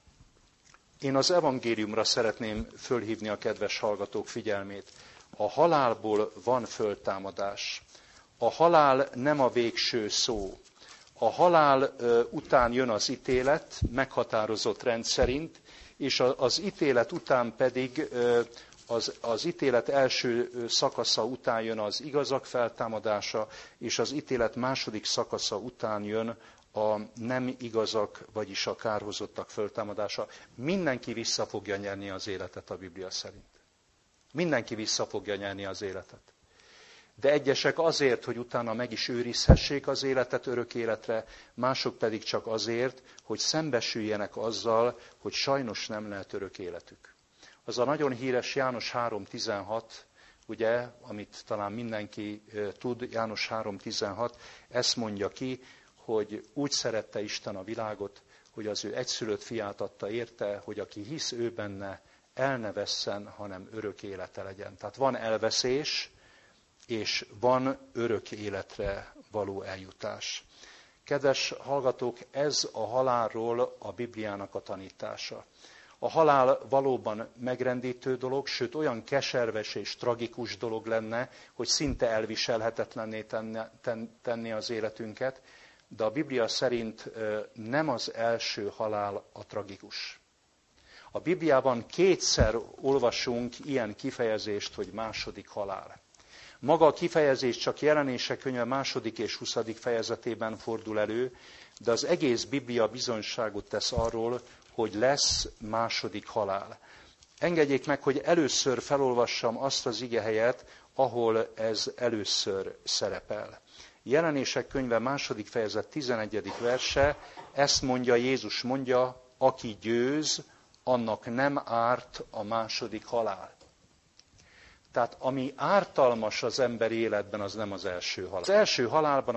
Én az evangéliumra szeretném fölhívni a kedves hallgatók figyelmét. A halálból van föltámadás. A halál nem a végső szó. A halál után jön az ítélet, meghatározott rend szerint, és az ítélet után pedig, az, az ítélet első szakasza után jön az igazak feltámadása, és az ítélet második szakasza után jön a nem igazak, vagyis a kárhozottak föltámadása. Mindenki vissza fogja nyerni az életet a Biblia szerint. Mindenki vissza fogja nyerni az életet. De egyesek azért, hogy utána meg is őrizhessék az életet örök életre, mások pedig csak azért, hogy szembesüljenek azzal, hogy sajnos nem lehet örök életük. Az a nagyon híres János három tizenhat, ugye, amit talán mindenki tud, János három tizenhat, ezt mondja ki, hogy úgy szerette Isten a világot, hogy az ő egyszülött fiát adta érte, hogy aki hisz ő benne, el ne vesszen, hanem örök élete legyen. Tehát van elveszés, és van örök életre való eljutás. Kedves hallgatók, ez a halálról a Bibliának a tanítása. A halál valóban megrendítő dolog, sőt olyan keserves és tragikus dolog lenne, hogy szinte elviselhetetlenné tenni az életünket, de a Biblia szerint nem az első halál a tragikus. A Bibliában kétszer olvasunk ilyen kifejezést, hogy második halál. Maga a kifejezés csak Jelenések könyve második és huszadik fejezetében fordul elő, de az egész Biblia bizonyságot tesz arról, hogy lesz második halál. Engedjék meg, hogy először felolvassam azt az igehelyet, ahol ez először szerepel. Jelenések könyve második fejezet tizenegyedik verse, ezt mondja, Jézus mondja, aki győz, annak nem árt a második halál. Tehát ami ártalmas az emberi életben, az nem az első halál. Az első halálban